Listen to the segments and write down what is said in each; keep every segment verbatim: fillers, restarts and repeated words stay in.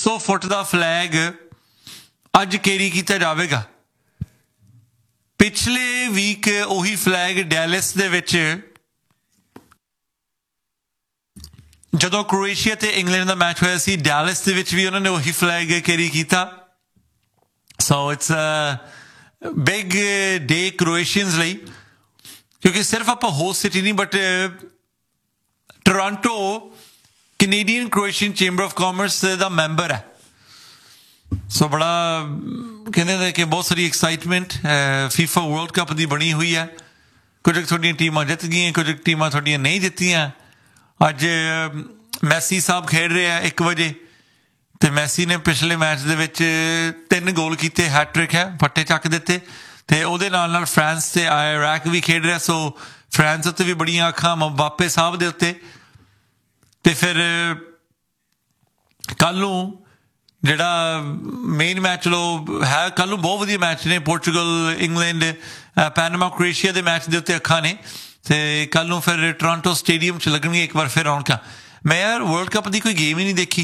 सौ फुट का फ्लैग अज कैरी किया जाएगा। पिछले वीक उही फ्लैग डैलस दे विच जदों क्रोएशिया ते इंग्लैंड का मैच होया सी, डैलस दे विच भी उन्होंने उही फ्लैग कैरी किया। So it's a big day क्रोएशियंस लई, क्योंकि सिर्फ आप होस्ट सिटी नहीं but Toronto Canadian Croatian chamber of commerce का मैंबर है। सो बड़ा कहते कि बहुत सारी एक्साइटमेंट फीफा वर्ल्ड कप की बनी हुई है। कुछ थोड़ी टीमां जित गई, कुछ टीमां थोड़ियां नहीं जित्तियां। अज मैसी साहब खेड रहे हैं एक बजे, तो मैसी ने पिछले मैच दे विच तीन गोल किए, हैट्रिक है, फट्टे चक दिते। तो उहदे नाल नाल फ्रांस ते इराक भी खेड रहा। सो फ्रांस उत्ते भी बड़ियां अखां मबापे साहब दे उत्ते। ते फिर कल नूं जिहड़ा मेन मैच लो है, कल नूं बहुत वधिया मैच ने, पोर्चुगल इंग्लैंड पैनामा क्रोएशिया के मैच के उत्ते अखां ने। तो कल नूं फिर टोरंटो स्टेडियम च लगणगे एक बार फिर रौनकां। मैं यार वर्ल्ड कप की कोई गेम ही नहीं देखी।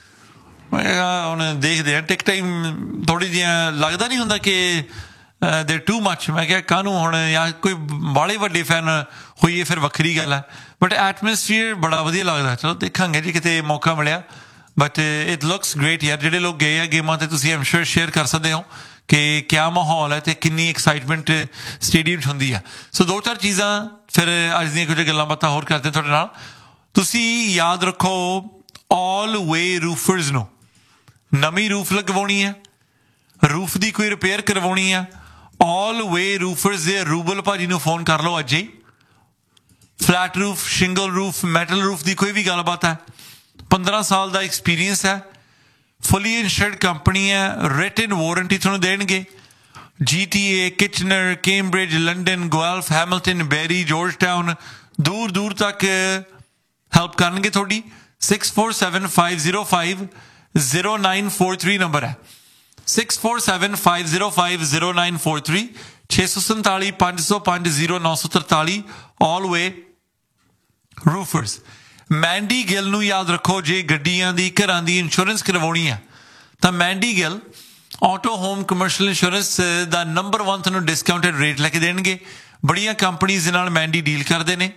हुण देखदे हैं टिक टाइम थोड़ी जी लगता नहीं हुंदा कि दे टू मच। मैं क्या कानूं हुण या कोई बाले वड्डे फैन होइए फिर वक्री गल है, बट एटमोसफीयर बड़ा वधिया लगदा। चलो देखांगे जी किते मौका मिलिया, बट इट लुक्स ग्रेट यार। जिहड़े लोग गए हैं गेमां ते तुसीं एम श्योर शेयर कर सकते हो कि क्या माहौल है तो किन्नी एक्साइटमेंट स्टेडियम हुंदी है। सो दो चार चीज़ां फिर अज दी कुछ गल्लां बातां होर करदे तुहाडे नाल। तुसीं याद रखो ऑल वे रूफर्स नूं नवीं रूफ लगवाउणी है, रूफ की कोई रिपेयर करवाउणी है, ऑल वे रूफर्स दे रूबल भाजी नूं फोन कर लो अज ही। Flat roof, शिंगल roof, metal roof की कोई भी गलबात है, पंद्रह साल का एक्सपीरियंस है, फुली इंश्योर्ड कंपनी है, रिटन वारंटी तुहानूं देणगे। G T A, Kitchener, Cambridge, London, Guelph, Hamilton, berry, George town, दूर दूर तक हैल्प करनगे थोड़ी। Six four seven five zero five zero nine four three number है, six four seven five zero five zero nine four three, छे सौ संताली पांच सौ पांच जीरो नौ सौ तरताली। ऑल वे रूफर्स। मैंडी गिल नूं याद रखो, जे गड्डियां दी घरां दी इंश्योरेंस करवाउणी है तो Mandy Gill auto home commercial insurance दा नंबर वन तुहानूं डिस्काउंटेड रेट लैके देणगे। बड़ियां कंपनीज दे नाल मैंडी डील करदे ने।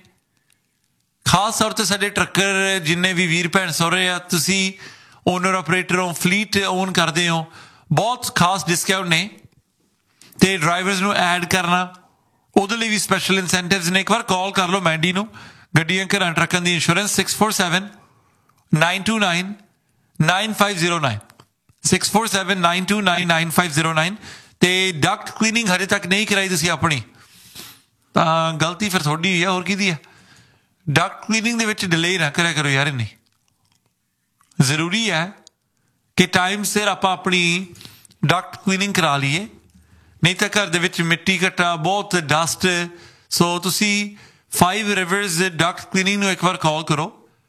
खास तौर ते साडे ट्रकर जिन्ने भी वीर भैन सौरे आ, तुसीं ओनर ऑपरेटर हो, फ्लीट ओन करते हो, बहुत खास डिस्काउंट ने। तो ड्राइवर्स नूं ऐड करना उहदे लई भी स्पैशल इंसेंटिव्स ने। एक बार कॉल कर लो मैंडी नूं, गड्डियां घरां ट्रकां दी insurance, six four seven nine to nine nine five zero nine, six four seven nine to nine nine five zero nine. तो डक्ट क्लीनिंग हजे तक नहीं कराई तुसीं अपनी, तां गलती फिर थोड़ी ही है, होर किहदी है। डक्ट क्लीनिंग दे विच डिले ना करिया करो यार। इन्नी जरूरी है कि टाइम सिर आप अपनी डक्ट क्लीनिंग करा लीए, नहीं तो घर दे विच मिट्टी घट्टा, बहुत डस्ट। सो तुसीं फाइव रिवर्स डक्ट क्लीनिंग नूं एक बार कॉल करो।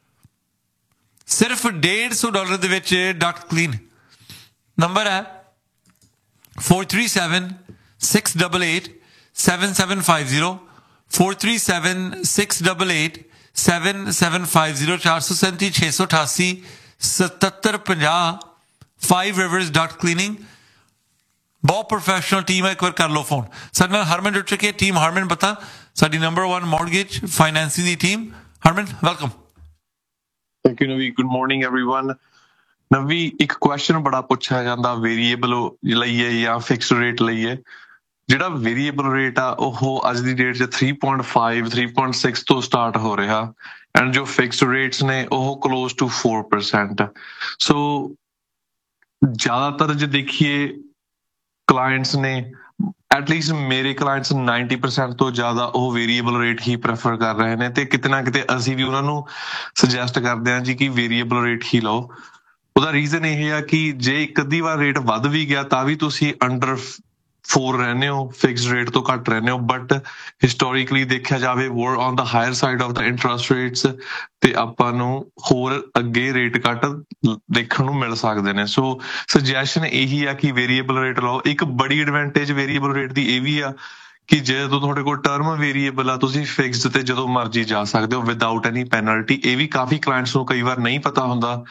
सिर्फ डेढ़ सौ डॉलर दे विच डक्ट क्लीन। नंबर है four three seven six double eight seven seven five zero, four three seven six double eight seven seven five zero, चार सौ सैंती छे सौ अठासी सतहत्तर पंजाह। फाइव रिवर्स डक्ट क्लीनिंग, बहुत प्रोफेशनल टीम है। एक बार कर लो फोन। साडे नाल हरमन जुड़ चुके हैं, टीम हरमन पता साडी number one mortgage financing the team. Harman welcome. Thank you Navi, good morning everyone. नवी एक क्वेश्चन बड़ा पूछा जाता वेरीएबल लईए या फिक्स्ड रेट लईए। ਜਿਹੜਾ ਵੇਰੀਏਬਲ ਰੇਟ ਆ ਉਹ ਅੱਜ ਦੀ ਡੇਟ 'ਚ three point five three point six ਤੋਂ ਸਟਾਰਟ ਹੋ ਰਿਹਾ, ਐਂਡ ਜੋ ਫਿਕਸਡ ਰੇਟਸ ਨੇ ਉਹ ਕਲੋਜ਼ ਟੂ ਫੋਰ ਪਰਸੈਂਟ। ਸੋ ਜ਼ਿਆਦਾਤਰ ਜੇ ਦੇਖੀਏ ਕਲਾਇੰਟਸ ਨੇ, ਐਟਲੀਸਟ ਮੇਰੇ ਕਲਾਇੰਟਸ ਨਾਈਨਟੀ ਪਰਸੈਂਟ ਤੋਂ ਜ਼ਿਆਦਾ ਉਹ ਵੇਰੀਏਬਲ ਰੇਟ ਹੀ ਪ੍ਰੈਫਰ ਕਰ ਰਹੇ ਨੇ। ਤੇ ਕਿਤੇ ਨਾ ਕਿਤੇ ਅਸੀਂ ਵੀ ਉਹਨਾਂ ਨੂੰ ਸੁਜੈਸਟ ਕਰਦੇ ਹਾਂ ਜੀ ਕਿ ਵੇਰੀਏਬਲ ਰੇਟ ਹੀ ਲਓ। ਉਹਦਾ ਰੀਜ਼ਨ ਇਹ ਆ ਕਿ ਜੇ ਇੱਕ ਅੱਧੀ ਵਾਰ ਰੇਟ ਵੱਧ ਵੀ ਗਿਆ ਤਾਂ ਵੀ ਤੁਸੀਂ ਅੰਡਰ ਫੋਰ ਰਹਿੰਦੇ ਹੋ, ਫਿਕਸਡ ਰੇਟ ਤੋਂ ਘੱਟ ਰਹਿੰਦੇ ਹੋ। ਬਟ ਹਿਸਟੋਰੀਕਲੀ ਦੇਖਿਆ ਜਾਵੇ ਵਰ on the hire side of the interest rates, ਤੇ ਆਪਾਂ ਨੂੰ ਹੋਰ ਅੱਗੇ ਰੇਟ ਕੱਟ ਦੇਖਣ ਨੂੰ ਮਿਲ ਸਕਦੇ ਨੇ। ਸੋ ਸੁਜੈਸ਼ਨ ਇਹੀ ਆ ਕਿ ਵੇਰੀਏਬਲ ਰੇਟ ਲਓ। ਇੱਕ ਬੜੀ ਐਡਵਾਂਟੇਜ ਵੇਰੀਏਬਲ ਰੇਟ ਦੀ ਇਹ ਵੀ ਆ ਕਿ ਜਦੋਂ ਤੁਹਾਡੇ ਕੋਲ ਟਰਮ ਵੇਰੀਏਬਲ ਆ ਤੁਸੀਂ ਫਿਕਸਡ ਤੇ ਜਦੋਂ ਮਰਜ਼ੀ ਜਾ ਸਕਦੇ ਹੋ ਵਿਦਆਊਟ ਐਨੀ ਪੈਨਲਟੀ। ਇਹ ਵੀ ਕਾਫੀ ਕਲਾਇੰਟਸ ਨੂੰ ਕਈ ਵਾਰ ਨਹੀਂ ਪਤਾ ਹੁੰਦਾ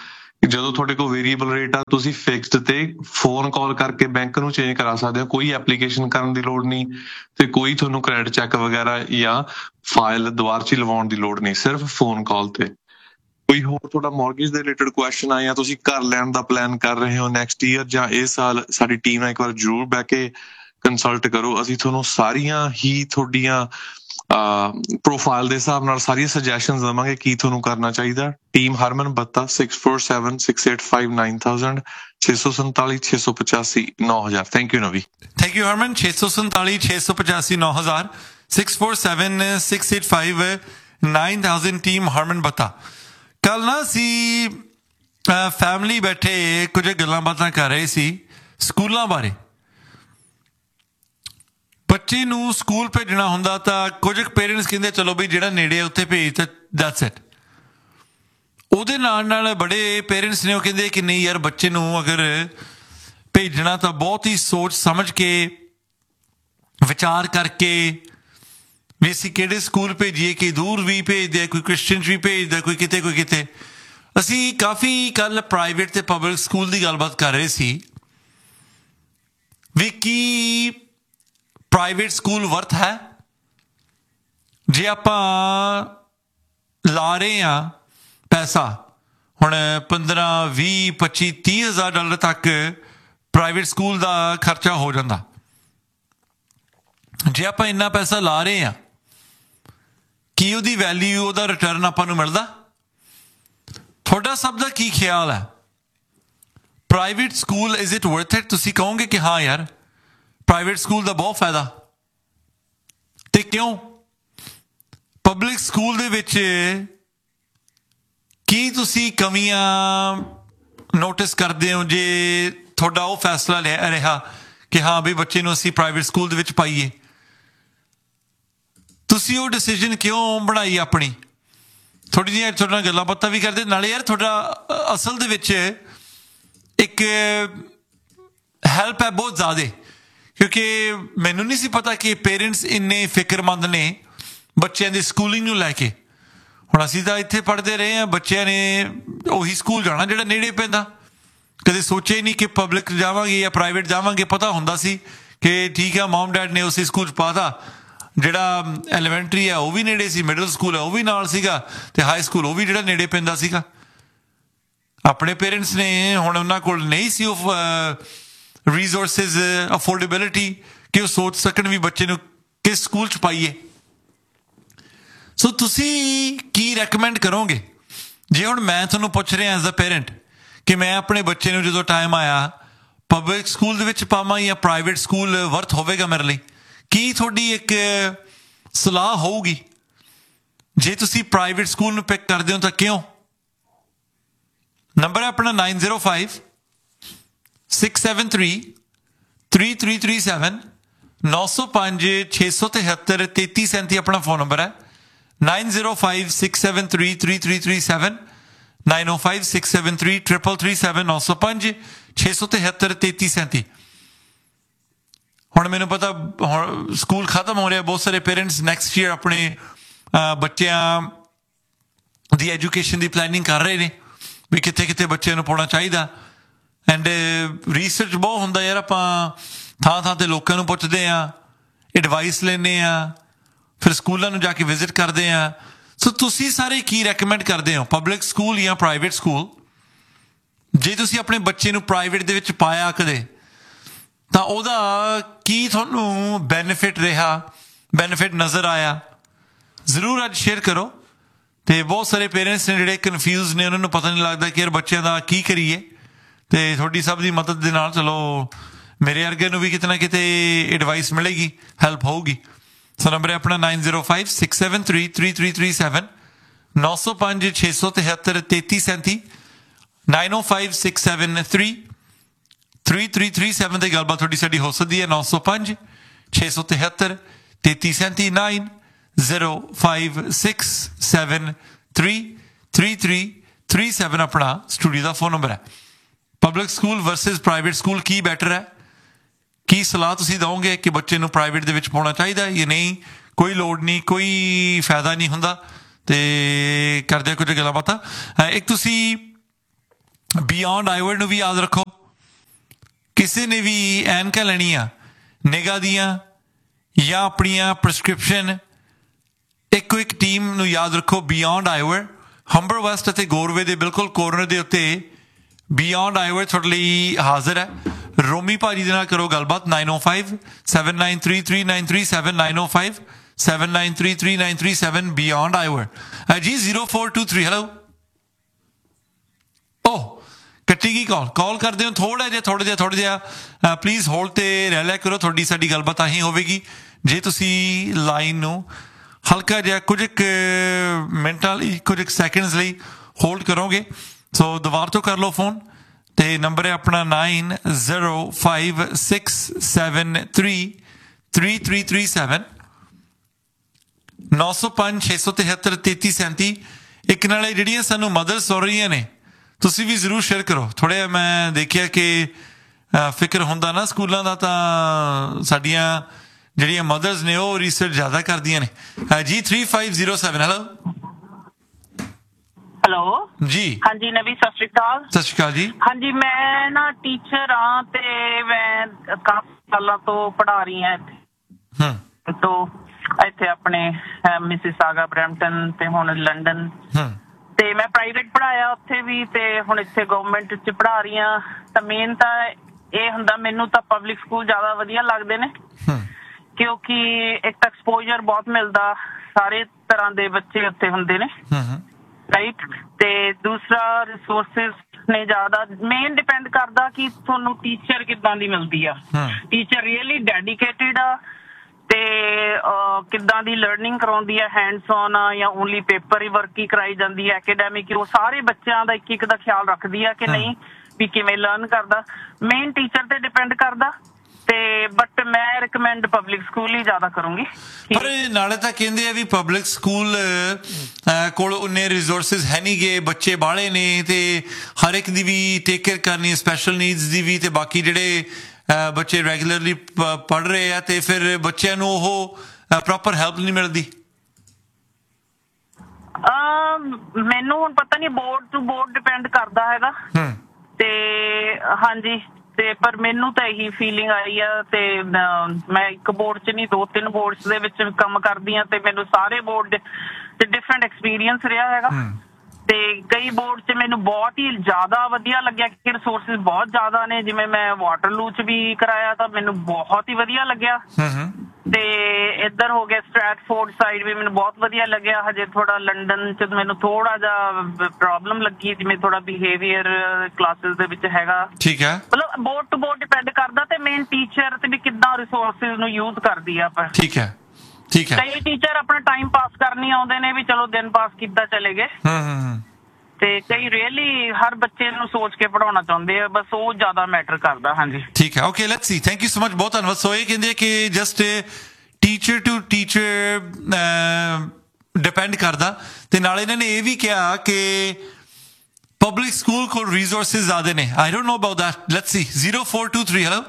ਜਦੋਂ ਤੁਹਾਡੇ ਕੋਲ ਵੇਰੀਏਬਲ ਰੇਟ ਆ ਤੁਸੀਂ ਫਿਕਸਡ ਤੇ ਫੋਨ ਕਾਲ ਕਰਕੇ ਬੈਂਕ ਨੂੰ ਚੇਂਜ ਕਰਾ ਸਕਦੇ ਹੋ, ਕੋਈ ਐਪਲੀਕੇਸ਼ਨ ਕਰਨ ਦੀ ਲੋੜ ਨਹੀਂ ਤੇ ਕੋਈ ਤੁਹਾਨੂੰ ਕ੍ਰੈਡਿਟ ਚੈੱਕ ਵਗੈਰਾ ਜਾਂ ਫਾਈਲ ਦੁਬਾਰਾ ਚ ਲਵਾਉਣ ਦੀ ਲੋੜ ਨਹੀਂ, ਸਿਰਫ ਫੋਨ ਕਾਲ ਤੇ। ਕੋਈ ਹੋਰ ਤੁਹਾਡਾ ਮੌਰਗੇਜ ਦੇ ਰਿਲੇਟਡ ਕੁਐਸਚਨ ਆ ਜਾਂ ਤੁਸੀਂ ਘਰ ਲੈਣ ਦਾ ਪਲਾਨ ਕਰ ਰਹੇ ਹੋ ਨੈਕਸਟ ਈਅਰ ਜਾਂ ਇਸ ਸਾਲ, ਸਾਡੀ ਟੀਮ ਨਾਲ ਇੱਕ ਵਾਰ ਜ਼ਰੂਰ ਬਹਿ ਕੇ ਕੰਸਲਟ ਕਰੋ। ਅਸੀਂ ਤੁਹਾਨੂੰ ਸਾਰੀਆਂ ਹੀ ਤੁਹਾਡੀਆਂ ਪ੍ਰੋਫਾਈਲ ਦੇ ਹਿਸਾਬ ਨਾਲ ਸਾਰੀਆਂ ਸੁਜੈਸ਼ਨਸ ਦੇਵਾਂਗੇ ਕੀ ਤੁਹਾਨੂੰ ਕਰਨਾ ਚਾਹੀਦਾ। ਟੀਮ ਹਰਮਨ ਬੱਤਾ six four seven six eight five nine thousand ਛੇ ਸੌ ਸੰਤਾਲੀ ਛੇ ਸੌ ਪਚਾਸੀ ਨੌ ਹਜ਼ਾਰ। ਥੈਂਕ ਯੂ ਨਵੀ। ਥੈਂਕ ਯੂ ਹਰਮਨ। ਛੇ ਸੌ ਸੰਤਾਲੀ ਛੇ ਸੌ ਪਚਾਸੀ ਨੌ ਹਜ਼ਾਰ six four seven six eight five nine thousand team ਹਰਮਨ ਬੱਤਾ। ਕੱਲ ਨਾ ਅਸੀਂ ਫੈਮਿਲੀ ਬੈਠੇ ਕੁਝ ਗੱਲਾਂ ਬਾਤਾਂ ਕਰ ਰਹੇ ਸੀ ਸਕੂਲਾਂ ਬਾਰੇ। ਬੱਚੇ ਨੂੰ ਸਕੂਲ ਭੇਜਣਾ ਹੁੰਦਾ ਤਾਂ ਕੁਝ ਪੇਰੈਂਟਸ ਕਹਿੰਦੇ ਚਲੋ ਵੀ ਜਿਹੜਾ ਨੇੜੇ ਉੱਥੇ ਭੇਜ ਤਾਂ ਦੈਟਸ ਇਟ। ਉਹਦੇ ਨਾਲ ਨਾਲ ਬੜੇ ਪੇਰੈਂਟਸ ਨੇ ਉਹ ਕਹਿੰਦੇ ਕਿ ਨਹੀਂ ਯਾਰ ਬੱਚੇ ਨੂੰ ਅਗਰ ਭੇਜਣਾ ਤਾਂ ਬਹੁਤ ਹੀ ਸੋਚ ਸਮਝ ਕੇ ਵਿਚਾਰ ਕਰਕੇ ਵੀ ਅਸੀਂ ਕਿਹੜੇ ਸਕੂਲ ਭੇਜੀਏ, ਕਿ ਦੂਰ ਵੀ ਭੇਜਦੇ, ਕੋਈ ਕ੍ਰਿਸਚਨ ਵੀ ਭੇਜਦਾ, ਕੋਈ ਕਿਤੇ ਕੋਈ ਕਿਤੇ। ਅਸੀਂ ਕਾਫੀ ਕੱਲ ਪ੍ਰਾਈਵੇਟ ਤੇ ਪਬਲਿਕ ਸਕੂਲ ਦੀ ਗੱਲਬਾਤ ਕਰ ਰਹੇ ਸੀ ਵੀ ਕੀ ਪ੍ਰਾਈਵੇਟ ਸਕੂਲ ਵਰਥ ਹੈ। ਜੇ ਆਪਾਂ ਲਾ ਰਹੇ ਹਾਂ ਪੈਸਾ ਹੁਣ ਪੰਦਰਾਂ ਵੀਹ ਪੱਚੀ ਤੀਹ ਹਜ਼ਾਰ ਡਾਲਰ ਤੱਕ ਪ੍ਰਾਈਵੇਟ ਸਕੂਲ ਦਾ ਖਰਚਾ ਹੋ ਜਾਂਦਾ। ਜੇ ਆਪਾਂ ਇੰਨਾ ਪੈਸਾ ਲਾ ਰਹੇ ਹਾਂ ਕੀ ਉਹਦੀ ਵੈਲਿਊ, ਉਹਦਾ ਰਿਟਰਨ ਆਪਾਂ ਨੂੰ ਮਿਲਦਾ? ਤੁਹਾਡਾ ਸਭ ਦਾ ਕੀ ਖਿਆਲ ਹੈ? Private school is it worth it? ਤੁਸੀਂ ਕਹੋਗੇ ਕਿ ਹਾਂ ਯਾਰ ਪ੍ਰਾਈਵੇਟ ਸਕੂਲ ਦਾ ਬਹੁਤ ਫਾਇਦਾ। ਤੇ ਕਿਉਂ? ਪਬਲਿਕ ਸਕੂਲ ਦੇ ਵਿੱਚ ਕੀ ਤੁਸੀਂ ਕਮੀਆਂ ਨੋਟਿਸ ਕਰਦੇ ਹੋ ਜੇ ਤੁਹਾਡਾ ਉਹ ਫੈਸਲਾ ਲਿਆ ਰਿਹਾ ਕਿ ਹਾਂ ਵੀ ਬੱਚੇ ਨੂੰ ਅਸੀਂ ਪ੍ਰਾਈਵੇਟ ਸਕੂਲ ਦੇ ਵਿੱਚ ਪਾਈਏ? ਤੁਸੀਂ ਉਹ ਡਿਸੀਜਨ ਕਿਉਂ ਬਣਾਈ ਆਪਣੀ? ਥੋੜ੍ਹੀ ਜਿਹੀ ਤੁਹਾਡੇ ਨਾਲ ਗੱਲਾਂ ਬਾਤਾਂ ਵੀ ਕਰਦੇ ਨਾਲੇ ਯਾਰ ਤੁਹਾਡਾ ਅਸਲ ਦੇ ਵਿੱਚ ਇੱਕ ਹੈਲਪ ਹੈ ਬਹੁਤ ਜ਼ਿਆਦਾ, ਕਿਉਂਕਿ ਮੈਨੂੰ ਨਹੀਂ ਸੀ ਪਤਾ ਕਿ ਪੇਰੈਂਟਸ ਇੰਨੇ ਫਿਕਰਮੰਦ ਨੇ ਬੱਚਿਆਂ ਦੀ ਸਕੂਲਿੰਗ ਨੂੰ ਲੈ ਕੇ। ਹੁਣ ਅਸੀਂ ਤਾਂ ਇੱਥੇ ਪੜ੍ਹਦੇ ਰਹੇ ਹਾਂ, ਬੱਚਿਆਂ ਨੇ ਉਹੀ ਸਕੂਲ ਜਾਣਾ ਜਿਹੜਾ ਨੇੜੇ ਪੈਂਦਾ। ਕਦੇ ਸੋਚਿਆ ਹੀ ਨਹੀਂ ਕਿ ਪਬਲਿਕ ਜਾਵਾਂਗੇ ਜਾਂ ਪ੍ਰਾਈਵੇਟ ਜਾਵਾਂਗੇ। ਪਤਾ ਹੁੰਦਾ ਸੀ ਕਿ ਠੀਕ ਆ ਮਮ ਡੈਡ ਨੇ ਉਸੇ ਸਕੂਲ 'ਚ ਪਾਤਾ, ਜਿਹੜਾ ਐਲੀਮੈਂਟਰੀ ਹੈ ਉਹ ਵੀ ਨੇੜੇ ਸੀ, ਮਿਡਲ ਸਕੂਲ ਹੈ ਉਹ ਵੀ ਨਾਲ ਸੀਗਾ, ਤੇ ਹਾਈ ਸਕੂਲ ਉਹ ਵੀ ਜਿਹੜਾ ਨੇੜੇ ਪੈਂਦਾ ਸੀਗਾ। ਆਪਣੇ ਪੇਰੈਂਟਸ ਨੇ ਹੁਣ ਉਹਨਾਂ ਕੋਲ ਨਹੀਂ ਸੀ ਉਹ ਰਿਸੋਰਸਿਸ, ਅਫੋਰਡੇਬਿਲਿਟੀ ਕਿ ਉਹ ਸੋਚ ਸਕਣ ਵੀ ਬੱਚੇ ਨੂੰ ਕਿਸ ਸਕੂਲ 'ਚ ਪਾਈਏ। ਸੋ ਤੁਸੀਂ ਕੀ ਰੈਕਮੈਂਡ ਕਰੋਗੇ? ਜੇ ਹੁਣ ਮੈਂ ਤੁਹਾਨੂੰ ਪੁੱਛ ਰਿਹਾ ਐਜ਼ ਅ ਪੇਰੈਂਟ ਕਿ ਮੈਂ ਆਪਣੇ ਬੱਚੇ ਨੂੰ ਜਦੋਂ ਟਾਈਮ ਆਇਆ ਪਬਲਿਕ ਸਕੂਲ ਦੇ ਵਿੱਚ ਪਾਵਾਂ ਜਾਂ ਪ੍ਰਾਈਵੇਟ ਸਕੂਲ ਵਰਥ ਹੋਵੇਗਾ ਮੇਰੇ ਲਈ, ਕੀ ਤੁਹਾਡੀ ਇੱਕ ਸਲਾਹ ਹੋਊਗੀ? ਜੇ ਤੁਸੀਂ ਪ੍ਰਾਈਵੇਟ ਸਕੂਲ ਨੂੰ ਪਿਕ ਕਰਦੇ ਹੋ ਤਾਂ ਕਿਉਂ? ਨੰਬਰ ਹੈ ਆਪਣਾ nine zero five six seven three three three three seven ਨੌ ਸੌ ਪੰਜ ਛੇ ਸੌ ਤਿਹੱਤਰ ਤੇਤੀ ਸੈਂਤੀ ਆਪਣਾ ਫੋਨ ਨੰਬਰ ਹੈ। Nine zero five six seven three three three three seven nine ਓ five six seven three triple three seven ਨੌ ਸੌ ਪੰਜ ਛੇ ਸੌ ਤਿਹੱਤਰ ਤੇਤੀ ਸੈਂਤੀ। ਹੁਣ ਮੈਨੂੰ ਪਤਾ ਹੁਣ ਸਕੂਲ ਖਤਮ ਹੋ ਰਿਹਾ, ਬਹੁਤ ਸਾਰੇ ਪੇਰੈਂਟਸ ਨੈਕਸਟ ਈਅਰ ਆਪਣੇ ਬੱਚਿਆਂ ਦੀ ਐਜੂਕੇਸ਼ਨ ਦੀ ਪਲੈਨਿੰਗ ਕਰ ਰਹੇ ਨੇ ਵੀ ਕਿੱਥੇ ਕਿੱਥੇ ਬੱਚਿਆਂ ਨੂੰ ਪਾਉਣਾ ਚਾਹੀਦਾ। ਐਂਡ ਰਿਸਰਚ ਬਹੁਤ ਹੁੰਦਾ ਯਾਰ, ਆਪਾਂ ਥਾਂ ਥਾਂ 'ਤੇ ਲੋਕਾਂ ਨੂੰ ਪੁੱਛਦੇ ਹਾਂ, ਐਡਵਾਈਸ ਲੈਂਦੇ ਹਾਂ, ਫਿਰ ਸਕੂਲਾਂ ਨੂੰ ਜਾ ਕੇ ਵਿਜ਼ਿਟ ਕਰਦੇ ਹਾਂ। ਸੋ ਤੁਸੀਂ ਸਾਰੇ ਕੀ ਰੈਕਮੈਂਡ ਕਰਦੇ ਹੋ, ਪਬਲਿਕ ਸਕੂਲ ਜਾਂ ਪ੍ਰਾਈਵੇਟ ਸਕੂਲ? ਜੇ ਤੁਸੀਂ ਆਪਣੇ ਬੱਚੇ ਨੂੰ ਪ੍ਰਾਈਵੇਟ ਦੇ ਵਿੱਚ ਪਾਇਆ ਕਦੇ ਤਾਂ ਉਹਦਾ ਕੀ ਤੁਹਾਨੂੰ ਬੈਨੀਫਿਟ ਰਿਹਾ, ਬੈਨੀਫਿਟ ਨਜ਼ਰ ਆਇਆ? ਜ਼ਰੂਰ ਅੱਜ ਸ਼ੇਅਰ ਕਰੋ। ਤੇ ਬਹੁਤ ਸਾਰੇ ਪੇਰੈਂਟਸ ਨੇ ਜਿਹੜੇ ਕਨਫਿਊਜ਼ ਨੇ, ਉਹਨਾਂ ਨੂੰ ਪਤਾ ਨਹੀਂ ਲੱਗਦਾ ਕਿ ਯਾਰ ਬੱਚਿਆਂ ਦਾ ਕੀ ਕਰੀਏ। ਤੇ ਤੁਹਾਡੀ ਸਭ ਦੀ ਮਦਦ ਦੇ ਨਾਲ ਚਲੋ ਮੇਰੇ ਵਰਗੇ ਨੂੰ ਵੀ ਕਿਤੇ ਨਾ ਕਿਤੇ ਐਡਵਾਈਸ ਮਿਲੇਗੀ, ਹੈਲਪ ਹੋਊਗੀ। ਸੋ ਨੰਬਰ ਹੈ ਆਪਣਾ nine zero five six seven three three three three seven ਨੌ ਸੌ ਪੰਜ ਛੇ ਸੌ ਤਿਹੱਤਰ ਤੇਤੀ ਸੈਂਤੀ ਨਾਈਨ ਓ five six seven three three three three seven 'ਤੇ ਗੱਲਬਾਤ ਤੁਹਾਡੀ ਸਾਡੀ ਹੋ ਸਕਦੀ ਹੈ। ਨੌ ਸੌ ਪੰਜ ਛੇ ਸੌ ਤਿਹੱਤਰ ਤੇਤੀ ਸੈਂਤੀ nine zero five six seven three three three three seven ਆਪਣਾ ਸਟੂਡੀਓ ਦਾ ਫੋਨ ਨੰਬਰ ਹੈ। Public school versus private school ਕੀ ਬੈਟਰ ਹੈ? ਕੀ ਸਲਾਹ ਤੁਸੀਂ ਦਿਓਗੇ ਕਿ ਬੱਚੇ ਨੂੰ ਪ੍ਰਾਈਵੇਟ ਦੇ ਵਿੱਚ ਪਾਉਣਾ ਚਾਹੀਦਾ ਜਾਂ ਨਹੀਂ? ਕੋਈ ਲੋੜ ਨਹੀਂ, ਕੋਈ ਫਾਇਦਾ ਨਹੀਂ ਹੁੰਦਾ। ਤੇ ਕਰਦੇ ਕੁਝ ਗੱਲਾਂ ਬਾਤਾਂ। ਇੱਕ ਤੁਸੀਂ ਬਿਯੋਂਡ ਆਈਵਰ ਨੂੰ ਵੀ ਯਾਦ ਰੱਖੋ। ਕਿਸੇ ਨੇ ਵੀ ਐਨਕਾਂ ਲੈਣੀਆਂ ਨਿਗਾਹ ਦੀਆਂ ਜਾਂ ਆਪਣੀਆਂ ਪ੍ਰਸਕ੍ਰਿਪਸ਼ਨ, ਇੱਕੋ ਇੱਕ ਟੀਮ ਨੂੰ ਯਾਦ ਰੱਖੋ, ਬਿਯੋਂਡ ਆਈਵਰ। ਹੰਬਰ ਵੈਸਟ ਅਤੇ ਗੋਰਵੇ ਦੇ ਬਿਲਕੁਲ ਕੋਰਨਰ ਦੇ ਉੱਤੇ ਬਿਯੋਂਡ ਆਈਵਰ ਤੁਹਾਡੇ ਲਈ ਹਾਜ਼ਰ ਹੈ। ਰੋਮੀ ਭਾਜੀ ਦੇ ਨਾਲ ਕਰੋ ਗੱਲਬਾਤ ਨਾਈਨ ਓ five seven nine three three nine three seven nine ਓ five seven nine three three nine three seven beyond ਆਈਵਰ ਜੀ zero four two three. Hello, ਓਹ ਕੱਟੀ ਗਈ ਕਾਲ। ਕਾਲ ਕਰਦੇ ਹੋ ਥੋੜ੍ਹਾ ਜਿਹਾ ਥੋੜ੍ਹਾ ਜਿਹਾ ਥੋੜ੍ਹਾ ਜਿਹਾ ਪਲੀਜ਼ ਹੋਲਡ 'ਤੇ ਰਹਿ ਲਿਆ ਕਰੋ। ਤੁਹਾਡੀ ਸਾਡੀ ਗੱਲਬਾਤ ਆਹੀ ਹੋਵੇਗੀ ਜੇ ਤੁਸੀਂ ਲਾਈਨ ਨੂੰ ਹਲਕਾ ਜਿਹਾ ਕੁਝ ਕੁ ਮਿੰਟਾਂ ਲਈ, ਕੁਝ ਕੁ ਸੈਕਿੰਡਸ ਲਈ ਹੋਲਡ ਕਰੋਗੇ। ਸੋ ਦੁਬਾਰਾ ਤੋਂ ਕਰ ਲਓ ਫੋਨ, ਅਤੇ ਨੰਬਰ ਹੈ ਆਪਣਾ nine zero five six seven three three three three seven ਨੌ ਸੌ ਪੰਜ ਛੇ ਸੌ ਤਿਹੱਤਰ ਤੇਤੀ ਸੈਂਤੀ। ਇੱਕ ਨਾਲੇ ਜਿਹੜੀਆਂ ਸਾਨੂੰ ਮਦਰਸ ਹੋ ਰਹੀਆਂ ਨੇ ਤੁਸੀਂ ਵੀ ਜ਼ਰੂਰ ਸ਼ੇਅਰ ਕਰੋ। ਥੋੜ੍ਹਾ ਜਿਹਾ ਮੈਂ ਦੇਖਿਆ ਕਿ ਫਿਕਰ ਹੁੰਦਾ ਨਾ ਸਕੂਲਾਂ ਦਾ, ਤਾਂ ਸਾਡੀਆਂ ਜਿਹੜੀਆਂ ਮਦਰਸ ਨੇ ਉਹ ਰਿਸਰਚ ਜ਼ਿਆਦਾ ਕਰਦੀਆਂ ਨੇ ਜੀ। Three five zero seven. Hello hello ਜੀ। ਹਾਂਜੀ ਨਵੀ, ਸਤਿ ਸ਼੍ਰੀ ਅਕਾਲ। ਸਤਿ ਸ਼੍ਰੀ ਅਕਾਲ ਜੀ। ਹਾਂਜੀ, ਮੈਂ ਨਾ ਟੀਚਰ ਹਾਂ ਤੇ ਮੈਂ ਕਾਫੀ ਸਾਲਾਂ ਤੋਂ ਪੜ੍ਹਾ ਰਹੀ ਹਾਂ ਇੱਥੇ ਹੂੰ ਤੋਂ ਇੱਥੇ ਆਪਣੇ ਮਿਸਿਸ ਆਗਾ ਬਰੈਂਪਟਨ ਤੇ ਹੁਣ ਲੰਡਨ। ਹੂੰ ਤੇ ਮੈਂ ਪ੍ਰਾਈਵੇਟ ਪੜ੍ਹਾਇਆ ਉੱਥੇ ਵੀ ਤੇ ਹੁਣ ਇੱਥੇ ਗਵਰਨਮੈਂਟ 'ਚ ਪੜ੍ਹਾ ਰਹੀ ਹਾਂ। ਤਾਂ ਮੇਨ ਤਾਂ ਇਹ ਹੁੰਦਾ, ਮੈਨੂੰ ਤਾਂ ਪਬਲਿਕ ਸਕੂਲ ਜ਼ਿਆਦਾ ਵਧੀਆ ਲੱਗਦੇ ਨੇ ਕਿਉਂਕਿ ਇੱਕ ਤਾਂ ਐਕਸਪੋਜ਼ਰ ਬਹੁਤ ਮਿਲਦਾ, ਸਾਰੇ ਤਰ੍ਹਾਂ ਦੇ ਬੱਚੇ ਉੱਥੇ ਹੁੰਦੇ ਨੇ ਰਾਈਟ। ਤੇ ਦੂਸਰਾ ਰਿਸੋਰਸਿਸ ਨੇ ਜ਼ਿਆਦਾ। ਮੇਨ ਡਿਪੈਂਡ ਕਰਦਾ ਕਿ ਤੁਹਾਨੂੰ ਟੀਚਰ ਕਿੱਦਾਂ ਦੀ ਮਿਲਦੀ ਆ। ਟੀਚਰ ਰੀਅਲੀ ਡੈਡੀਕੇਟਿਡ ਆ ਤੇ ਕਿੱਦਾਂ ਦੀ ਲਰਨਿੰਗ ਕਰਾਉਂਦੀ ਆ, ਹੈਂਡਸ ਔਨ ਆ ਜਾਂ ਓਨਲੀ ਪੇਪਰ ਹੀ ਵਰਕ ਹੀ ਕਰਾਈ ਜਾਂਦੀ ਹੈ ਐਕੈਡੈਮਿਕ। ਉਹ ਸਾਰੇ ਬੱਚਿਆਂ ਦਾ ਇੱਕ ਇੱਕ ਦਾ ਖਿਆਲ ਰੱਖਦੀ ਆ ਕਿ ਨਹੀਂ ਵੀ ਕਿਵੇਂ ਲਰਨ ਕਰਦਾ। ਮੇਨ ਟੀਚਰ ਤੇ ਡਿਪੈਂਡ ਕਰਦਾ ਤੇ ਬਟ ਮੈਂ ਰਿਕਮੈਂਡ ਪਬਲਿਕ ਸਕੂਲ ਹੀ ਜ਼ਿਆਦਾ ਕਰੂੰਗੀ। ਪਰ ਨਾਲੇ ਤਾਂ ਕਹਿੰਦੇ ਆ ਵੀ ਪਬਲਿਕ ਸਕੂਲ ਕੋਲ ਉਨੇ ਰਿਸੋਰਸਿਸ ਹੈ ਨਹੀਂ ਗੇ, ਬੱਚੇ ਬਾਹਲੇ ਨੇ ਤੇ ਹਰ ਇੱਕ ਦੀ ਵੀ ਟੇਕ ਕੇਅਰ ਕਰਨੀ, ਸਪੈਸ਼ਲ ਨੀਡਸ ਦੀ ਵੀ, ਤੇ ਬਾਕੀ ਜਿਹੜੇ ਬੱਚੇ ਰੈਗੂਲਰਲੀ ਪੜ੍ਹ ਰਹੇ ਆ ਤੇ ਫਿਰ ਬੱਚਿਆਂ ਨੂੰ ਉਹ ਪ੍ਰੋਪਰ ਹੈਲਪ ਨਹੀਂ ਮਿਲਦੀ। ਮੈਨੂੰ ਹੁਣ ਪਤਾ ਨਹੀਂ, ਬੋਰਡ ਟੂ ਬੋਰਡ ਡਿਪੈਂਡ ਕਰਦਾ ਹੈਗਾ ਤੇ ਹਾਂਜੀ। ਤੇ ਪਰ ਮੈਨੂੰ ਤਾਂ ਇਹੀ ਫੀਲਿੰਗ ਆਈ ਆ ਤੇ ਮੈਂ ਇੱਕ ਬੋਰਡ 'ਚ ਨਹੀਂ ਦੋ ਤਿੰਨ ਬੋਰਡਸ ਦੇ ਵਿੱਚ ਕੰਮ ਕਰਦੀ ਹਾਂ ਤੇ ਮੈਨੂੰ ਸਾਰੇ ਬੋਰਡ ਤੇ ਡਿਫਰੈਂਟ ਐਕਸਪੀਰੀਅੰਸ ਰਿਹਾ ਹੈਗਾ। ਤੇ ਕਈ ਬੋਰਡ 'ਚ ਮੈਨੂੰ ਬਹੁਤ ਹੀ ਜ਼ਿਆਦਾ ਵਧੀਆ ਲੱਗਿਆ ਕਿ ਰਿਸੋਰਸਿਸ ਬਹੁਤ ਜ਼ਿਆਦਾ ਨੇ। ਜਿਵੇਂ ਮੈਂ ਵਾਟਰਲੂ 'ਚ ਵੀ ਕਰਾਇਆ ਤਾਂ ਮੈਨੂੰ ਬਹੁਤ ਹੀ ਵਧੀਆ ਲੱਗਿਆ। ਤੇ ਇੱਧਰ ਹੋ ਗਿਆ ਸਟ੍ਰੈਟਫੋਰਡ ਸਾਈਡ ਵੀ ਮੈਨੂੰ ਬਹੁਤ ਵਧੀਆ ਲੱਗਿਆ। ਹਜੇ ਥੋੜਾ ਲੰਡਨ 'ਚ ਮੈਨੂੰ ਥੋੜਾ ਜਿਹਾ ਪ੍ਰੋਬਲਮ ਲੱਗੀ, ਜਿਵੇਂ ਥੋੜਾ ਬਿਹੇਵੀਅਰ ਕਲਾਸਿਸ ਦੇ ਵਿੱਚ ਹੈਗਾ। ਠੀਕ ਹੈ, ਮਤਲਬ ਬੋਰਡ ਟੂ ਬੋਰਡ ਡਿਪੈਂਡ ਕਰਦਾ ਤੇ ਮੇਨ ਟੀਚਰ ਤੇ ਵੀ ਕਿੱਦਾਂ ਰਿਸੋਰਸਿਸ ਨੂੰ ਯੂਜ਼ ਕਰਦੀ ਆ। ਪਰ ਠੀਕ ਹੈ ਠੀਕ ਹੈ। ਕਈ ਟੀਚਰ ਆਪਣਾ ਟਾਈਮ ਪਾਸ ਕਰਨੀ ਆਉਂਦੇ ਨੇ ਵੀ ਚਲੋ ਦਿਨ ਪਾਸ ਕੀਤਾ ਚਲੇ ਗਏ, ਤੇ ਕਈ ਰੀਅਲੀ ਹਰ ਬੱਚੇ ਨੂੰ ਸੋਚ ਕੇ ਪੜ੍ਹਾਉਣਾ ਚਾਹੁੰਦੇ ਆ, ਬਸ ਉਹ ਜ਼ਿਆਦਾ ਮੈਟਰ ਕਰਦਾ। ਹਾਂਜੀ ਠੀਕ ਹੈ, okay let's see. Thank you so much, ਬਹੁਤ ਧੰਨਵਾਦ। ਸੋ ਇਹ ਕਹਿੰਦੇ ਕਿ just teacher to teacher depend ਕਰਦਾ, ਤੇ ਨਾਲ ਇਹਨਾਂ ਨੇ ਇਹ ਵੀ ਕਿਹਾ ਕਿ ਪਬਲਿਕ ਸਕੂਲ ਕੋਲ ਰਿਸੋਰਸਿਸ ਜ਼ਿਆਦਾ ਨੇ। I don't know about that. Let's see. Zero four two three. Hello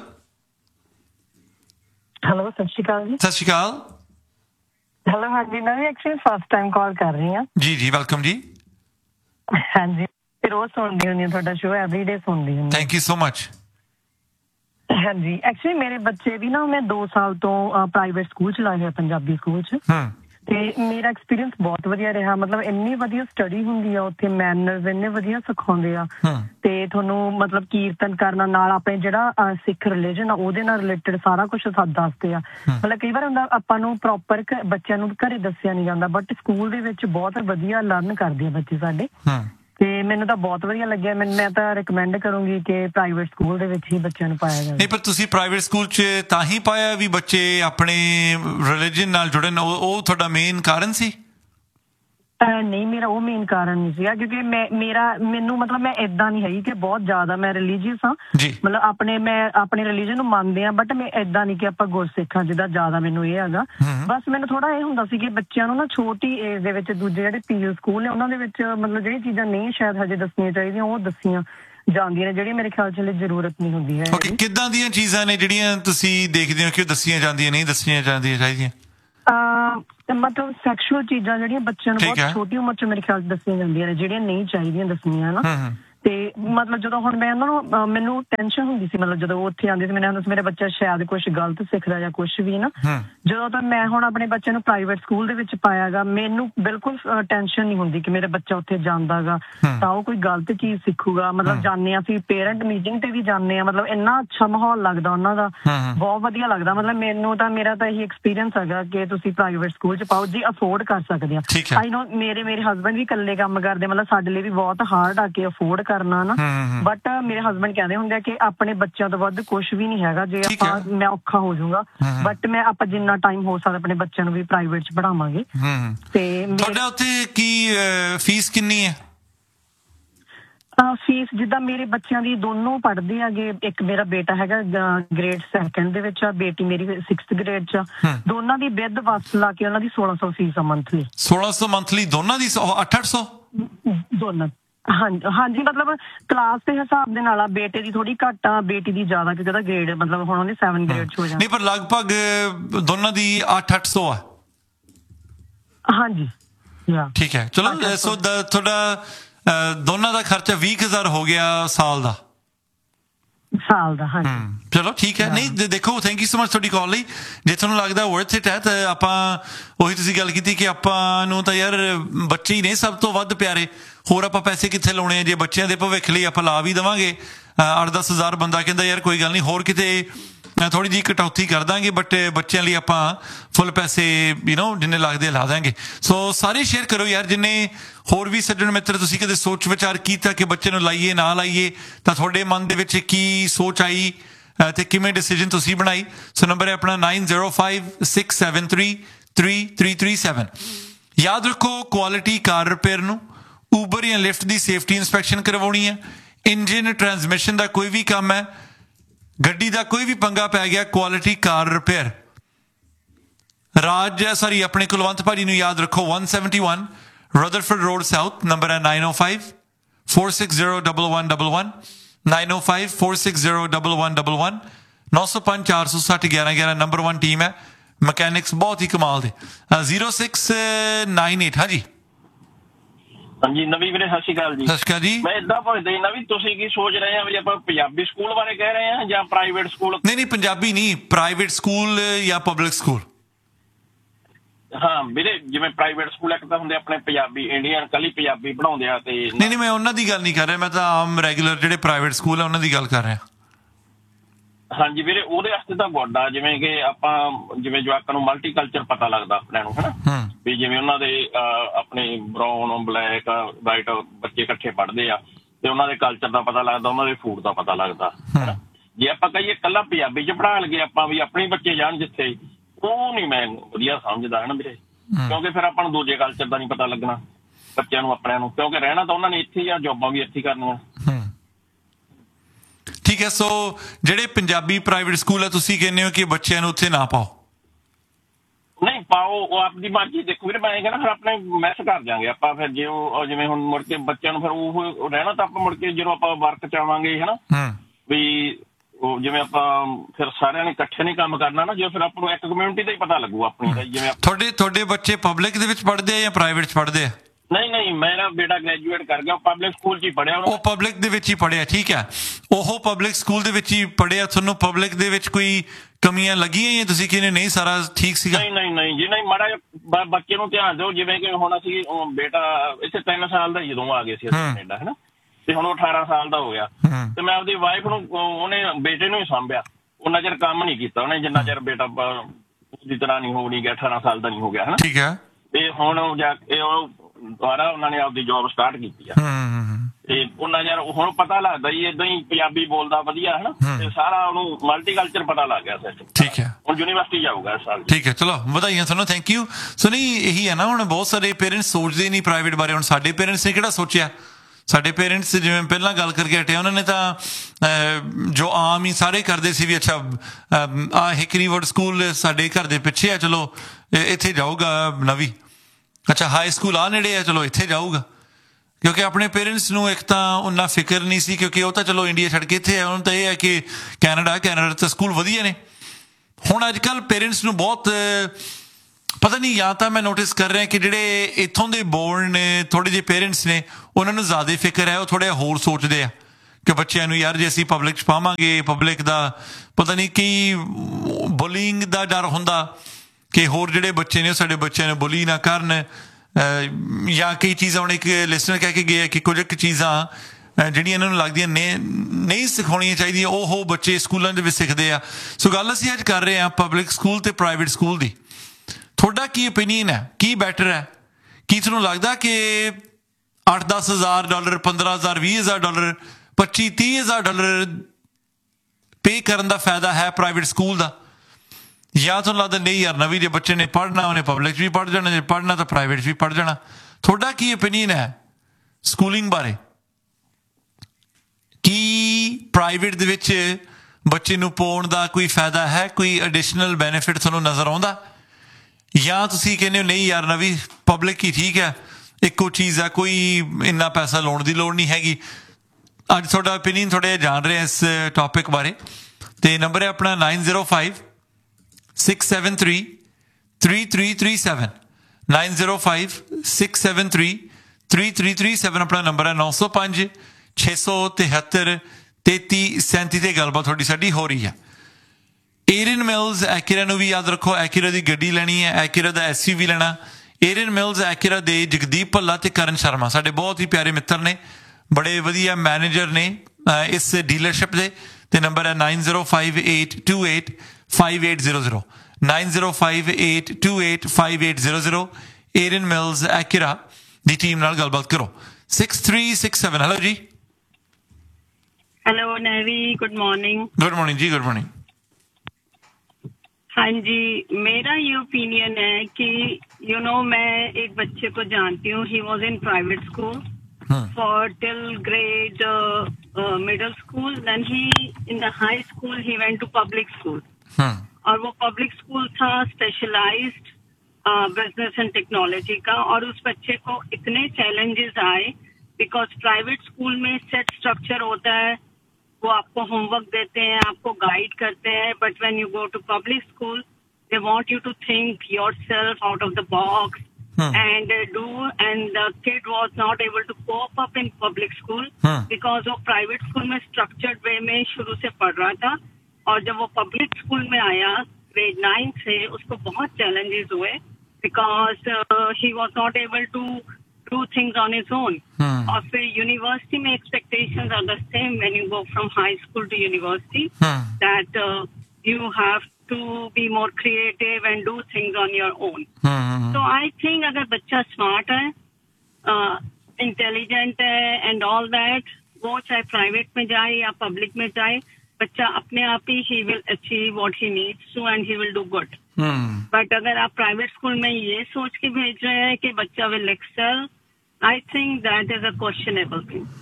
hello ਸਤਿ ਸ਼੍ਰੀ ਅਕਾਲ ਜੀ। ਸਤਿ ਸ਼੍ਰੀ ਅਕਾਲ। ਹੈਲੋ ਹਾਂਜੀ, ਮੈਂ ਵੀ ਐਕਚੁਅਲੀ ਫਸਟ ਟਾਈਮ ਕਾਲ ਕਰ ਰਹੀ ਹਾਂ। ਜੀ ਜੀ ਵੈਲਕਮ ਜੀ। ਹਾਂਜੀ, ਰੋਜ਼ ਸੁਣਦੀ ਹੁੰਦੀ ਹਾਂ ਤੁਹਾਡਾ ਸ਼ੋਅ, ਐਵਰੀਡੇ ਸੁਣਦੀ ਹੁੰਦੀ। Thank you so much. ਹਾਂਜੀ, ਐਕਚੁਅਲੀ ਮੇਰੇ ਬੱਚੇ ਵੀ ਨਾ ਮੈਂ ਦੋ ਸਾਲ ਤੋਂ ਪ੍ਰਾਈਵੇਟ ਸਕੂਲ ਚ ਲਾਏ ਹੋਏ, ਪੰਜਾਬੀ ਸਕੂਲ ਚ, ਤੇ ਮੇਰਾ ਐਕਸਪੀਰੀਅੰਸ ਬਹੁਤ ਵਧੀਆ ਰਿਹਾ। ਮਤਲਬ ਇੰਨੀ ਵਧੀਆ ਸਟੱਡੀ ਹੁੰਦੀ ਆ ਉੱਥੇ, ਮੈਨਰਸ ਇੰਨੇ ਵਧੀਆ ਸਿਖਾਉਂਦੇ ਆ, ਤੇ ਤੁਹਾਨੂੰ ਮਤਲਬ ਕੀਰਤਨ ਕਰਨਾ ਨਾਲ ਆਪਣੇ ਜਿਹੜਾ ਸਿੱਖ ਰਿਲੀਜਨ ਆ ਉਹਦੇ ਨਾਲ ਰਿਲੇਟਡ ਸਾਰਾ ਕੁਛ ਦੱਸਦੇ ਆ। ਮਤਲਬ ਕਈ ਵਾਰ ਹੁੰਦਾ ਆਪਾਂ ਨੂੰ ਪ੍ਰੋਪਰ ਬੱਚਿਆਂ ਨੂੰ ਘਰੇ ਦੱਸਿਆ ਨਹੀਂ ਜਾਂਦਾ, ਬਟ ਸਕੂਲ ਦੇ ਵਿੱਚ ਬਹੁਤ ਵਧੀਆ ਲਰਨ ਕਰਦੇ ਆ ਬੱਚੇ ਸਾਡੇ, ਤੇ ਮੈਨੂੰ ਤਾਂ ਬਹੁਤ ਵਧੀਆ ਲੱਗਿਆ। ਮੈਨੂੰ ਮੈਂ ਤਾਂ ਰਿਕਮੈਂਡ ਕਰੂੰਗੀ ਕਿ ਪ੍ਰਾਈਵੇਟ ਸਕੂਲ ਦੇ ਵਿੱਚ ਹੀ ਬੱਚਿਆਂ ਨੂੰ ਪਾਇਆ ਜਾਵੇ। ਨਹੀਂ, ਪਰ ਤੁਸੀਂ ਪ੍ਰਾਈਵੇਟ ਸਕੂਲ 'ਚ ਤਾਂ ਹੀ ਪਾਇਆ ਵੀ ਬੱਚੇ ਆਪਣੇ ਰਿਲੀਜਨ ਨਾਲ ਜੁੜਨ, ਉਹ ਤੁਹਾਡਾ ਮੇਨ ਕਾਰਨ ਸੀ? ਨਹੀਂ, ਮੇਰਾ ਉਹ ਮੇਨ ਕਾਰਨ ਨਹੀਂ ਸੀਗਾ, ਕਿਉਂਕਿ ਮੈਂ ਮੇਰਾ ਮੈਨੂੰ ਮਤਲਬ ਮੈਂ ਏਦਾਂ ਨਹੀਂ ਹੈਗੀ ਕਿ ਬਹੁਤ ਜ਼ਿਆਦਾ ਮੈਂ ਰਿਲੀਜੀਅਸ ਹਾਂ, ਮਤਲਬ ਆਪਣੇ ਮੈਂ ਆਪਣੇ ਰਿਲੀਜਨ ਨੂੰ ਮੰਨਦੇ ਹਾਂ, ਬਟ ਮੈਂ ਏਦਾਂ ਨਹੀਂ ਕਿ ਆਪਾਂ ਗੁਰਸਿੱਖ ਹਾਂ ਜਿੱਦਾਂ ਜ਼ਿਆਦਾ ਮੈਨੂੰ ਇਹ ਹੈਗਾ। ਬਸ ਮੈਨੂੰ ਥੋੜਾ ਇਹ ਹੁੰਦਾ ਸੀ ਕਿ ਬੱਚਿਆਂ ਨੂੰ ਨਾ ਛੋਟੀ ਏਜ ਦੇ ਵਿੱਚ ਦੂਜੇ ਜਿਹੜੇ ਪੀਯੂ ਸਕੂਲ ਨੇ ਉਹਨਾਂ ਦੇ ਵਿੱਚ ਮਤਲਬ ਜਿਹੜੀਆਂ ਚੀਜ਼ਾਂ ਨਹੀਂ ਸ਼ਾਇਦ ਹਜੇ ਦੱਸਣੀਆਂ ਚਾਹੀਦੀਆਂ ਉਹ ਦੱਸੀਆਂ ਜਾਂਦੀਆਂ ਨੇ, ਜਿਹੜੀਆਂ ਮੇਰੇ ਖਿਆਲ ਚ ਜ਼ਰੂਰਤ ਨਹੀਂ ਹੁੰਦੀ ਹੈ। ਕਿੱਦਾਂ ਦੀਆਂ ਚੀਜ਼ਾਂ ਨੇ ਜਿਹੜੀਆਂ ਤੁਸੀਂ ਦੇਖਦੇ ਹੋ ਕਿ ਉਹ ਦੱਸੀਆਂ ਜਾਂਦੀਆਂ, ਨਹੀਂ ਦੱਸੀਆਂ ਜਾਂਦੀਆਂ ਚਾਹੀਦੀਆਂ? ਮਤਲਬ ਸੈਕਸ਼ੂਅਲ ਚੀਜ਼ਾਂ ਜਿਹੜੀਆਂ ਬੱਚਿਆਂ ਨੂੰ ਬਹੁਤ ਛੋਟੀ ਉਮਰ ਚ ਮੇਰੇ ਖਿਆਲ ਚ ਦੱਸੀਆਂ ਜਾਂਦੀਆਂ ਨੇ, ਜਿਹੜੀਆਂ ਨਹੀਂ ਚਾਹੀਦੀਆਂ ਦੱਸਣੀਆਂ ਨਾ, ਤੇ ਮਤਲਬ ਜਦੋਂ ਹੁਣ ਮੈਂ ਉਹਨਾਂ ਨੂੰ ਮੈਨੂੰ ਟੈਨਸ਼ਨ ਹੁੰਦੀ ਸੀ, ਮਤਲਬ ਜਦੋਂ ਉਹ ਉੱਥੇ ਆਉਂਦੇ ਸੀ ਮੈਨੂੰ ਹੁੰਦਾ ਸੀ ਮੇਰਾ ਬੱਚਾ ਸ਼ਾਇਦ ਕੁਝ ਗਲਤ ਸਿੱਖਦਾ ਜਾਂ ਕੁਝ ਵੀ ਨਾ। ਜਦੋਂ ਤਾਂ ਮੈਂ ਹੁਣ ਆਪਣੇ ਬੱਚੇ ਨੂੰ ਪ੍ਰਾਈਵੇਟ ਸਕੂਲ ਦੇ ਵਿੱਚ ਪਾਇਆਗਾ, ਮੈਨੂੰ ਬਿਲਕੁਲ ਟੈਨਸ਼ਨ ਨਹੀਂ ਹੁੰਦੀ ਕਿ ਮੇਰਾ ਬੱਚਾ ਉੱਥੇ ਜਾਂਦਾਗਾ ਤਾਂ ਉਹ ਕੋਈ ਗਲਤ ਚੀਜ਼ ਸਿੱਖੂਗਾ। ਮਤਲਬ ਜਾਂਦੇ ਹਾਂ ਅਸੀਂ ਪੇਰੈਂਟ ਮੀਟਿੰਗ ਤੇ ਵੀ ਜਾਂਦੇ ਹਾਂ, ਮਤਲਬ ਇੰਨਾ ਅੱਛਾ ਮਾਹੌਲ ਲੱਗਦਾ ਉਹਨਾਂ ਦਾ, ਬਹੁਤ ਵਧੀਆ ਲੱਗਦਾ। ਮਤਲਬ ਮੈਨੂੰ ਤਾਂ ਮੇਰਾ ਤਾਂ ਇਹੀ ਐਕਸਪੀਰੀਅੰਸ ਹੈਗਾ ਕਿ ਤੁਸੀਂ ਪ੍ਰਾਈਵੇਟ ਸਕੂਲ 'ਚ ਪਾਓ ਜੀ, ਅਫੋਰਡ ਕਰ ਸਕਦੇ ਆ। ਆਈ ਨੋ ਮੇਰੇ ਮੇਰੇ ਹਸਬੈਂਡ ਵੀ ਇਕੱਲੇ ਕੰਮ ਕਰਦੇ, ਮਤਲਬ ਸਾਡੇ ਲਈ ਵੀ ਬਹੁਤ ਹਾਰਡ ਆ ਕੇ ਅਫੋਰਡ ਕਰਨਾ ਨਾ, ਬਟ ਮੇਰੇ ਹਸਬੈਂਡ ਕਹਿੰਦੇ ਹੁੰਦੇ ਆ ਕਿ ਆਪਣੇ ਬੱਚਿਆਂ ਤੋਂ ਵੱਧ ਕੁਝ ਵੀ ਨਹੀਂ ਹੈਗਾ, ਜੇ ਆਪਾਂ ਮੈਂ ਔਖਾ ਹੋ ਜਾਊਗਾ ਬਟ ਮੈਂ ਆਪਾਂ ਜਿੰਨਾ ਟਾਈਮ ਹੋ ਸਕਦਾ ਆਪਣੇ ਬੱਚਿਆਂ ਨੂੰ ਵੀ ਪ੍ਰਾਈਵੇਟ 'ਚ ਪੜ੍ਹਾਵਾਂਗੇ। ਤੇ ਤੁਹਾਡਾ ਉੱਥੇ ਕੀ ਫੀਸ ਕਿੰਨੀ ਹੈ? ਫੀਸ ਜਿੱਦਾਂ ਮੇਰੇ ਬੱਚਿਆਂ ਦੀ ਦੋਨੋਂ ਪੜ੍ਹਦੇ ਹੈਗੇ, ਇੱਕ ਮੇਰਾ ਬੇਟਾ ਹੈਗਾ ਗ੍ਰੇਡ ਸੈਕੰਡ ਦੇ ਵਿੱਚ ਆ, ਬੇਟੀ ਮੇਰੀ ਸਿਕਸਥ ਗ੍ਰੇਡ 'ਚ ਆ, ਦੋਨਾਂ ਦੀ ਵਿਦ ਬੱਸ ਲਾ ਕੇ ਉਹਨਾਂ ਦੀ ਸੋਲਾਂ ਸੌ ਫੀਸ ਆ ਮੰਥਲੀ। ਸੋਲਾਂ ਸੌ ਮੰਥਲੀ ਦੋਨਾਂ ਦੀ? ਅੱਠ ਅੱਠ ਸੌ ਦੋਨਾਂ? ਹਾਂਜੀ ਹਾਂਜੀ, ਮਤਲਬ ਕਲਾਸ ਦੇ ਹਿਸਾਬ ਦੇ ਨਾਲ ਆ, ਬੇਟੇ ਦੀ ਥੋੜੀ ਘੱਟ ਆ, ਬੇਟੀ ਦੀ ਜ਼ਿਆਦਾ, ਕਿਉਂਕਿ ਉਹਦਾ ਗ੍ਰੇਡ ਮਤਲਬ ਹੁਣ ਉਹਨੇ ਸੈਵਨ ਗ੍ਰੇਡ 'ਚ ਹੋ ਜਾਣਾ। ਨਹੀਂ ਪਰ ਲਗਭਗ ਦੋਨਾਂ ਦੀ ਅੱਠ ਅੱਠ ਸੌ ਆ। ਹਾਂਜੀ ਠੀਕ ਹੈ, ਚਲੋ। ਸੋ ਤੁਹਾਡਾ ਦੋਨਾਂ ਦਾ ਖਰਚਾ ਵੀਹ ਹਜ਼ਾਰ ਹੋ ਗਿਆ ਸਾਲ ਦਾ? ਸਾਲ ਦਾ, ਹਾਂਜੀ। ਚਲੋ ਠੀਕ ਹੈ। ਨਹੀਂ ਦੇਖੋ, ਥੈਂਕ ਯੂ ਸੋ ਮਚ ਤੁਹਾਡੀ ਕਾਲ ਲਈ। ਜੇ ਤੁਹਾਨੂੰ ਲੱਗਦਾ ਵਰਥ ਇਟ ਹੈ ਤਾਂ ਆਪਾਂ ਉਹੀ ਤੁਸੀਂ ਗੱਲ ਕੀਤੀ ਕਿ ਆਪਾਂ ਨੂੰ ਤਾਂ ਯਾਰ ਬੱਚੇ ਹੀ ਨੇ ਸਭ ਤੋਂ ਵੱਧ ਪਿਆਰੇ, ਹੋਰ ਆਪਾਂ ਪੈਸੇ ਕਿੱਥੇ ਲਾਉਣੇ ਆ? ਜੇ ਬੱਚਿਆਂ ਦੇ ਭਵਿੱਖ ਲਈ ਆਪਾਂ ਲਾ ਵੀ ਦੇਵਾਂਗੇ ਅੱਠ ਦਸ ਹਜ਼ਾਰ, ਬੰਦਾ ਕਹਿੰਦਾ ਯਾਰ ਕੋਈ ਗੱਲ ਨਹੀਂ ਹੋਰ ਕਿਤੇ ਥੋੜੀ ਜਿਹੀ ਕਟੌਤੀ ਕਰ ਦਾਂਗੇ, ਬਟ ਬੱਚਿਆਂ ਲਈ ਆਪਾਂ ਫੁੱਲ ਪੈਸੇ ਯੂ ਨੋ ਜਿੰਨੇ ਲੱਗਦੇ ਲਾ ਦਾਂਗੇ। ਸੋ ਸਾਰੇ ਸ਼ੇਅਰ ਕਰੋ ਯਾਰ, ਜਿੰਨੇ ਹੋਰ ਵੀ ਸੱਜਣ ਮਿੱਤਰ ਤੁਸੀਂ ਕਦੇ ਸੋਚ ਵਿਚਾਰ ਕੀਤਾ ਕਿ ਬੱਚੇ ਨੂੰ ਲਾਈਏ ਨਾ ਲਾਈਏ, ਤਾਂ ਤੁਹਾਡੇ ਮਨ ਦੇ ਵਿੱਚ ਕੀ ਸੋਚ ਆਈ ਤੇ ਕਿਵੇਂ ਡਿਸੀਜਨ ਤੁਸੀਂ ਬਣਾਈ। ਸੋ ਨੰਬਰ ਹੈ ਆਪਣਾ nine zero five six seven three three three three seven. ਯਾਦ ਰੱਖੋ, ਕੁਆਲਿਟੀ ਕਾਰ ਰਿਪੇਅਰ ਨੂੰ ਊਬਰ ਜਾਂ ਲਿਫਟ ਦੀ ਸੇਫਟੀ ਇੰਸਪੈਕਸ਼ਨ ਕਰਵਾਉਣੀ ਹੈ, ਇੰਜਨ ਟਰਾਂਸਮਿਸ਼ਨ ਦਾ ਕੋਈ ਵੀ ਕੰਮ ਹੈ, ਗੱਡੀ ਦਾ ਕੋਈ ਵੀ ਪੰਗਾ ਪੈ ਗਿਆ, ਕੁਆਲਿਟੀ ਕਾਰ ਰਿਪੇਅਰ। ਰਾਜ ਸੌਰੀ ਆਪਣੇ ਕੁਲਵੰਤ ਭਾਜੀ ਨੂੰ ਯਾਦ ਰੱਖੋ, one seventy-one Rutherford Road South, number ਹੈ nine oh five four six zero one one one one nine oh five four six zero one one one one nine oh five four six zero one one one one number one team ਹੈ, mechanics ਬਹੁਤ ਹੀ ਕਮਾਲ ਦੇ। zero six nine eight ਹਾਂਜੀ ਹਾਂਜੀ ਨਵੀਂ ਵੀਰੇ, ਸਤਿ ਸ਼੍ਰੀ ਅਕਾਲ ਜੀ। ਸਤਿ ਸ਼੍ਰੀ ਅਕਾਲ ਜੀ। ਮੈਂ ਏਦਾਂ ਪੁੱਛਦਾ ਜੀ ਨਵੀਂ, ਤੁਸੀਂ ਕੀ ਸੋਚ ਰਹੇ ਆ ਵੀ ਆਪਾਂ ਪੰਜਾਬੀ ਸਕੂਲ ਬਾਰੇ ਕਹਿ ਰਹੇ ਆ ਜਾਂ ਪ੍ਰਾਈਵੇਟ ਸਕੂਲ? ਨਹੀਂ ਨਹੀਂ, ਪੰਜਾਬੀ ਨਹੀਂ, ਪ੍ਰਾਈਵੇਟ ਸਕੂਲ ਜਾਂ ਪਬਲਿਕ ਸਕੂਲ। ਹਾਂ ਵੀਰੇ, ਜਿਵੇਂ ਪ੍ਰਾਈਵੇਟ ਸਕੂਲ ਇੱਕ ਤਾਂ ਹੁੰਦੇ ਆਪਣੇ ਪੰਜਾਬੀ ਇੰਡੀਅਨ ਕੱਲੀ ਪੰਜਾਬੀ ਪੜ੍ਹਾਉਂਦੇ ਆ, ਤੇ ਨਹੀਂ ਨਹੀਂ ਮੈਂ ਉਹਨਾਂ ਦੀ ਗੱਲ ਨਹੀਂ ਕਰ ਰਿਹਾ, ਮੈਂ ਤਾਂ ਆਮ ਰੈਗੂਲਰ ਜਿਹੜੇ ਪ੍ਰਾਈਵੇਟ ਸਕੂਲ ਆ ਉਹਨਾਂ ਦੀ ਗੱਲ ਕਰ ਰਿਹਾ। ਹਾਂਜੀ ਵੀਰੇ, ਉਹਦੇ ਵਾਸਤੇ ਤਾਂ ਗੁੱਡ ਆ, ਜਿਵੇਂ ਕਿ ਆਪਾਂ ਜਿਵੇਂ ਜਵਾਕਾਂ ਨੂੰ ਮਲਟੀਕਲਚਰ ਪਤਾ ਲੱਗਦਾ ਆਪਣੇ ਨੂੰ, ਹਨਾ ਵੀ ਜਿਵੇਂ ਉਹਨਾਂ ਦੇ ਆਪਣੇ ਬਰਾਊਨ ਬਲੈਕ ਵਾਈਟ ਬੱਚੇ ਇਕੱਠੇ ਪੜ੍ਹਦੇ ਆ ਤੇ ਉਹਨਾਂ ਦੇ ਕਲਚਰ ਦਾ ਪਤਾ ਲੱਗਦਾ, ਉਹਨਾਂ ਦੇ ਫੂਡ ਦਾ ਪਤਾ ਲੱਗਦਾ। ਜੇ ਆਪਾਂ ਕਹੀਏ ਇਕੱਲਾ ਪੰਜਾਬੀ ਚ ਪੜ੍ਹਾ ਲਈਏ ਆਪਾਂ ਵੀ ਆਪਣੇ ਬੱਚੇ ਜਾਣ ਜਿੱਥੇ, ਉਹ ਨਹੀਂ ਮੈਂ ਵਧੀਆ ਸਮਝਦਾ ਹੈ ਨਾ ਵੀਰੇ, ਕਿਉਂਕਿ ਫਿਰ ਆਪਾਂ ਨੂੰ ਦੂਜੇ ਕਲਚਰ ਦਾ ਨਹੀਂ ਪਤਾ ਲੱਗਣਾ ਬੱਚਿਆਂ ਨੂੰ ਆਪਣਿਆਂ ਨੂੰ, ਕਿਉਂਕਿ ਰਹਿਣਾ ਤਾਂ ਉਹਨਾਂ ਨੇ ਇੱਥੇ ਹੀ ਆ, ਜੋਬਾਂ ਵੀ ਇੱਥੇ ਕਰਨੀਆਂ। ਠੀਕ ਹੈ, ਸੋ ਜਿਹੜੇ ਪੰਜਾਬੀ ਪ੍ਰਾਈਵੇਟ ਸਕੂਲ ਆ ਤੁਸੀਂ ਕਹਿੰਦੇ ਹੋ ਕਿ ਬੱਚਿਆਂ ਨੂੰ ਉੱਥੇ ਨਾ ਪਾਓ? ਨਹੀਂ ਪਾਓ, ਉਹ ਆਪਦੀ ਮਰਜ਼ੀ। ਦੇਖੋ ਵੀਰੇ, ਮੈਂ ਕਹਿੰਦਾ ਫਿਰ ਆਪਣੇ ਮੈਸ ਕਰ ਜਾਵਾਂਗੇ ਆਪਾਂ, ਫਿਰ ਜੇ ਉਹ ਜਿਵੇਂ ਹੁਣ ਮੁੜ ਕੇ ਬੱਚਿਆਂ ਨੂੰ ਫਿਰ ਉਹ ਰਹਿਣਾ ਤਾਂ ਆਪਾਂ ਮੁੜ ਕੇ ਜਦੋਂ ਆਪਾਂ ਵਰਕ ਚ ਆਵਾਂਗੇ ਹਨਾ ਵੀ ਉਹ ਜਿਵੇਂ ਆਪਾਂ ਫਿਰ ਸਾਰਿਆਂ ਨੇ ਇਕੱਠੇ ਨਹੀਂ ਕੰਮ ਕਰਨਾ ਨਾ, ਜੇ ਫਿਰ ਆਪਾਂ ਨੂੰ ਇੱਕ ਕਮਿਊਨਿਟੀ ਦਾ ਹੀ ਪਤਾ ਲੱਗੂ ਆਪਣੀ ਦਾ। ਜਿਵੇਂ ਤੁਹਾਡੇ ਤੁਹਾਡੇ ਬੱਚੇ ਪਬਲਿਕ ਦੇ ਵਿੱਚ ਪੜ੍ਹਦੇ ਆ ਜਾਂ ਪ੍ਰਾਈਵੇਟ ਚ ਪੜ੍ਹਦੇ ਆ? ਨਹੀਂ ਨਹੀਂ, ਮੇਰਾ ਬੇਟਾ ਗ੍ਰੈਜੂਏਟ ਕਰ ਗਿਆ, ਪਬਲਿਕ ਸਕੂਲ 'ਚ ਹੀ ਪੜ੍ਹਿਆ। ਉਹ ਪਬਲਿਕ ਦੇ ਵਿੱਚ ਹੀ ਪੜ੍ਹਿਆ, ਠੀਕ ਹੈ, ਉਹ ਪਬਲਿਕ ਸਕੂਲ ਦੇ ਵਿੱਚ ਹੀ ਪੜ੍ਹਿਆ। ਤੁਹਾਨੂੰ ਪਬਲਿਕ ਦੇ ਵਿੱਚ ਕੋਈ ਕਮੀਆਂ ਲੱਗੀਆਂ ਜਾਂ ਤੁਸੀਂ ਕਹਿੰਦੇ ਨਹੀਂ ਸਾਰਾ ਠੀਕ ਸੀਗਾ? ਨਹੀਂ ਨਹੀਂ ਨਹੀਂ ਜੀ, ਨਹੀਂ, ਮਾੜਾ ਜਿਹਾ ਬੱਚੇ ਨੂੰ ਧਿਆਨ ਦਿਓ। ਜਿਵੇਂ ਕਿ ਹੁਣ ਅਸੀਂ ਬੇਟਾ ਇੱਥੇ ਤਿੰਨ ਸਾਲ ਦਾ ਜਦੋਂ ਆ ਗਏ ਸੀ ਕੈਨੇਡਾ ਹਨਾ, ਤੇ ਹੁਣ ਉਹ ਅਠਾਰਾਂ ਸਾਲ ਦਾ ਹੋ ਗਿਆ, ਤੇ ਮੈਂ ਆਪਦੀ ਵਾਈਫ ਨੂੰ, ਉਹਨੇ ਬੇਟੇ ਨੂੰ ਹੀ ਸਾਂਭਿਆ, ਉਹਨਾਂ ਚਿਰ ਕੰਮ ਨਹੀਂ ਕੀਤਾ ਉਹਨੇ ਜਿੰਨਾ ਚਿਰ ਬੇਟਾ ਉਸਦੀ ਤਰ੍ਹਾਂ ਨਹੀਂ ਹੋ ਨਹੀਂ ਗਿਆ, ਅਠਾਰਾਂ ਸਾਲ ਦਾ ਨਹੀਂ ਹੋ ਗਿਆ ਹਨਾ। ਠੀਕ ਹੈ, ਤੇ ਹੁਣ ਜਾ ਕੇ ਉਹ ਦੁਬਾਰਾ ਉਹਨਾਂ ਨੇ ਆਪਦੀ ਜੋਬ ਸਟਾਰਟ ਕੀਤੀ ਆ, ਤੇ ਉਹਨਾਂ ਯਾਰ ਹੁਣ ਪਤਾ ਲੱਗਦਾ ਜੀ ਏਦਾਂ ਹੀ ਪੰਜਾਬੀ ਬੋਲਦਾ ਵਧੀਆ ਹਨਾ, ਤੇ ਸਾਰਾ ਉਹਨੂੰ ਮਲਟੀਕਲਚਰ ਪਤਾ ਲੱਗ ਗਿਆ ਸਿਸਟਮ। ਠੀਕ ਹੈ, ਹੁਣ ਯੂਨੀਵਰਸਿਟੀ ਜਾਊਗਾ ਇਸ ਸਾਲ। ਠੀਕ ਹੈ, ਚਲੋ ਵਧਾਈਆਂ ਤੁਹਾਨੂੰ, ਥੈਂਕ ਯੂ। ਸੋ ਨਹੀਂ ਇਹੀ ਹੈ ਨਾ, ਹੁਣ ਬਹੁਤ ਸਾਰੇ ਪੇਰੈਂਟਸ ਸੋਚਦੇ ਨਹੀਂ ਪ੍ਰਾਈਵੇਟ ਬਾਰੇ। ਹੁਣ ਸਾਡੇ ਪੇਰੈਂਟਸ ਨੇ ਕਿਹੜਾ ਸੋਚਿਆ? ਸਾਡੇ ਪੇਰੈਂਟਸ ਜਿਵੇਂ ਪਹਿਲਾਂ ਗੱਲ ਕਰਕੇ ਹਟੇ, ਉਹਨਾਂ ਨੇ ਤਾਂ ਜੋ ਆਮ ਹੀ ਸਾਰੇ ਕਰਦੇ ਸੀ ਵੀ ਅੱਛਾ ਆਹ ਹਿਕਰੀ ਵਰਡ ਸਕੂਲ ਸਾਡੇ ਘਰ ਦੇ ਪਿੱਛੇ ਆ, ਚਲੋ ਇੱਥੇ ਜਾਊਗਾ ਨਵੀਂ, ਅੱਛਾ ਹਾਈ ਸਕੂਲ ਆ ਨੇੜੇ ਆ, ਚਲੋ ਇੱਥੇ ਜਾਊਗਾ। ਕਿਉਂਕਿ ਆਪਣੇ ਪੇਰੈਂਟਸ ਨੂੰ ਇੱਕ ਤਾਂ ਉਹਨਾਂ ਫਿਕਰ ਨਹੀਂ ਸੀ, ਕਿਉਂਕਿ ਉਹ ਤਾਂ ਚਲੋ ਇੰਡੀਆ ਛੱਡ ਕੇ ਇੱਥੇ ਆ, ਉਹਨਾਂ ਤਾਂ ਇਹ ਹੈ ਕਿ ਕੈਨੇਡਾ ਕੈਨੇਡਾ ਤਾਂ ਸਕੂਲ ਵਧੀਆ ਨੇ। ਹੁਣ ਅੱਜ ਕੱਲ੍ਹ ਪੇਰੈਂਟਸ ਨੂੰ ਬਹੁਤ ਪਤਾ ਨਹੀਂ, ਜਾਂ ਤਾਂ ਮੈਂ ਨੋਟਿਸ ਕਰ ਰਿਹਾ ਕਿ ਜਿਹੜੇ ਇੱਥੋਂ ਦੇ ਬੋਰਨ ਨੇ ਥੋੜ੍ਹੇ ਜਿਹੇ ਪੇਰੈਂਟਸ ਨੇ, ਉਹਨਾਂ ਨੂੰ ਜ਼ਿਆਦਾ ਫਿਕਰ ਹੈ, ਉਹ ਥੋੜ੍ਹਾ ਹੋਰ ਸੋਚਦੇ ਆ ਕਿ ਬੱਚਿਆਂ ਨੂੰ ਯਾਰ ਜੇ ਅਸੀਂ ਪਬਲਿਕ 'ਚ ਪਾਵਾਂਗੇ, ਪਬਲਿਕ ਦਾ ਪਤਾ ਨਹੀਂ ਕੀ ਬੁਲਿੰਗ ਦਾ ਡਰ ਹੁੰਦਾ ਕਿ ਹੋਰ ਜਿਹੜੇ ਬੱਚੇ ਨੇ ਉਹ ਸਾਡੇ ਬੱਚਿਆਂ ਨੂੰ ਬੁਲੀ ਨਾ ਕਰਨ, ਜਾਂ ਕਈ ਚੀਜ਼ਾਂ ਹੁਣ ਇੱਕ ਲਿਸਨਰ ਕਹਿ ਕੇ ਗਏ ਕਿ ਕੁਝ ਕੁ ਚੀਜ਼ਾਂ ਜਿਹੜੀਆਂ ਇਹਨਾਂ ਨੂੰ ਲੱਗਦੀਆਂ ਨੇ ਨਹੀਂ ਸਿਖਾਉਣੀਆਂ ਚਾਹੀਦੀਆਂ, ਉਹ ਬੱਚੇ ਸਕੂਲਾਂ ਦੇ ਵਿੱਚ ਸਿੱਖਦੇ ਆ। ਸੋ ਗੱਲ ਅਸੀਂ ਅੱਜ ਕਰ ਰਹੇ ਹਾਂ ਪਬਲਿਕ ਸਕੂਲ ਤੇ ਪ੍ਰਾਈਵੇਟ ਸਕੂਲ ਦੀ। ਤੁਹਾਡਾ ਕੀ ਓਪੀਨੀਅਨ ਹੈ, ਕੀ ਬੈਟਰ ਹੈ? ਕੀ ਤੁਹਾਨੂੰ ਲੱਗਦਾ ਕਿ ਅੱਠ ਦਸ ਹਜ਼ਾਰ ਡਾਲਰ, ਪੰਦਰਾਂ ਹਜ਼ਾਰ, ਵੀਹ ਹਜ਼ਾਰ ਡਾਲਰ, ਪੱਚੀ ਤੀਹ ਹਜ਼ਾਰ ਡਾਲਰ ਪੇ ਕਰਨ ਦਾ ਫਾਇਦਾ ਹੈ ਪ੍ਰਾਈਵੇਟ ਸਕੂਲ ਦਾ, ਜਾਂ ਤੁਹਾਨੂੰ ਲੱਗਦਾ ਨਹੀਂ ਯਾਰ ਨਵੀਂ ਜੇ ਬੱਚੇ ਨੇ ਪੜ੍ਹਨਾ ਉਹਨੇ ਪਬਲਿਕ 'ਚ ਵੀ ਪੜ੍ਹ ਜਾਣਾ, ਜੇ ਪੜ੍ਹਨਾ ਤਾਂ ਪ੍ਰਾਈਵੇਟ 'ਚ ਵੀ ਪੜ੍ਹ ਜਾਣਾ? ਤੁਹਾਡਾ ਕੀ ਓਪੀਨੀਅਨ ਹੈ ਸਕੂਲਿੰਗ ਬਾਰੇ? ਕੀ ਪ੍ਰਾਈਵੇਟ ਦੇ ਵਿੱਚ ਬੱਚੇ ਨੂੰ ਪਾਉਣ ਦਾ ਕੋਈ ਫਾਇਦਾ ਹੈ, ਕੋਈ ਐਡੀਸ਼ਨਲ ਬੈਨੀਫਿਟ ਤੁਹਾਨੂੰ ਨਜ਼ਰ ਆਉਂਦਾ, ਜਾਂ ਤੁਸੀਂ ਕਹਿੰਦੇ ਹੋ ਨਹੀਂ ਯਾਰ ਨਵੀਂ ਪਬਲਿਕ ਹੀ ਠੀਕ ਹੈ, ਇੱਕੋ ਚੀਜ਼ ਹੈ, ਕੋਈ ਇੰਨਾ ਪੈਸਾ ਲਾਉਣ ਦੀ ਲੋੜ ਨਹੀਂ ਹੈਗੀ? ਅੱਜ ਤੁਹਾਡਾ ਓਪੀਨੀਅਨ ਥੋੜ੍ਹਾ ਜਿਹਾ ਜਾਣ ਰਹੇ ਇਸ ਟੌਪਿਕ ਬਾਰੇ। ਅਤੇ ਨੰਬਰ ਹੈ ਆਪਣਾ nine zero five six seven three three three three seven, nine zero five six seven three three three three seven ਆਪਣਾ ਨੰਬਰ ਹੈ। ਨੌ ਸੌ ਪੰਜ ਛੇ ਸੌ ਤਿਹੱਤਰ ਤੇਤੀ ਸੈਂਤੀ 'ਤੇ ਗੱਲਬਾਤ ਤੁਹਾਡੀ ਸਾਡੀ ਹੋ ਰਹੀ ਹੈ। ਏਰਨ ਮਿਲਜ਼ ਐਕੀਰਾ ਨੂੰ ਵੀ ਯਾਦ ਰੱਖੋ, ਐਕੀਰਾ ਦੀ ਗੱਡੀ ਲੈਣੀ ਹੈ, ਐਕੀਰਾ ਦਾ ਐਸ ਯੂ ਵੀ ਲੈਣਾ। ਏਰਨ ਮਿਲਜ਼ ਐਕੀਰਾ ਦੇ ਜਗਦੀਪ ਭੱਲਾ ਅਤੇ ਕਰਨ ਸ਼ਰਮਾ ਸਾਡੇ ਬਹੁਤ ਹੀ ਪਿਆਰੇ ਮਿੱਤਰ ਨੇ, ਬੜੇ ਵਧੀਆ ਮੈਨੇਜਰ ਨੇ ਇਸ ਡੀਲਰਸ਼ਿਪ ਦੇ। ਅਤੇ ਨੰਬਰ ਹੈ nine zero five eight two eight five eight zero zero, nine zero five eight two eight five eight zero zero. ਏਰਨ mills ਐਕੀਰਾ ਦੀ ਟੀਮ ਨਾਲ ਗੱਲਬਾਤ ਕਰੋ। Six three six seven. Hello ਜੀ। Hello navy, good morning. Good morning जी, good morning. हाँ जी, मेरा ये opinion है कि you know मैं एक बच्चे को जानती हूँ, he was in private school for till grade middle school, then he in the high school he went to public school, और वो पब्लिक स्कूल था स्पेशलाइज्ड बिजनेस एंड टेक्नोलॉजी का, और उस बच्चे को इतने चैलेंजेस आए बिकॉज प्राइवेट स्कूल में सेट स्ट्रक्चर होता है, वो आपको होमवर्क देते हैं, आपको गाइड करते हैं, but when you go to public school they want you to think yourself out of the box and do, and the kid was not able to cope up in public school because वो private school में structured way में शुरू से पढ़ रहा था, और जब वो पब्लिक स्कूल में आया ग्रेड नाइन से उसको बहुत चैलेंजेस हुए because he was not able to do things on his own. Hmm. और फिर यूनिवर्सिटी में expectations are the same when you go from high school to university, hmm. that uh, you have to be more creative and do things on your own. Hmm. So I think अगर बच्चा smart है, uh, intelligent है and all that, वो चाहे private में जाए या public में जाए, बच्चा अपने आप ही he will achieve what he needs to and he will do good. But अगर आप प्राइवेट स्कूल में ये सोच के भेज रहे हैं कि बच्चा will Excel, I think that is a questionable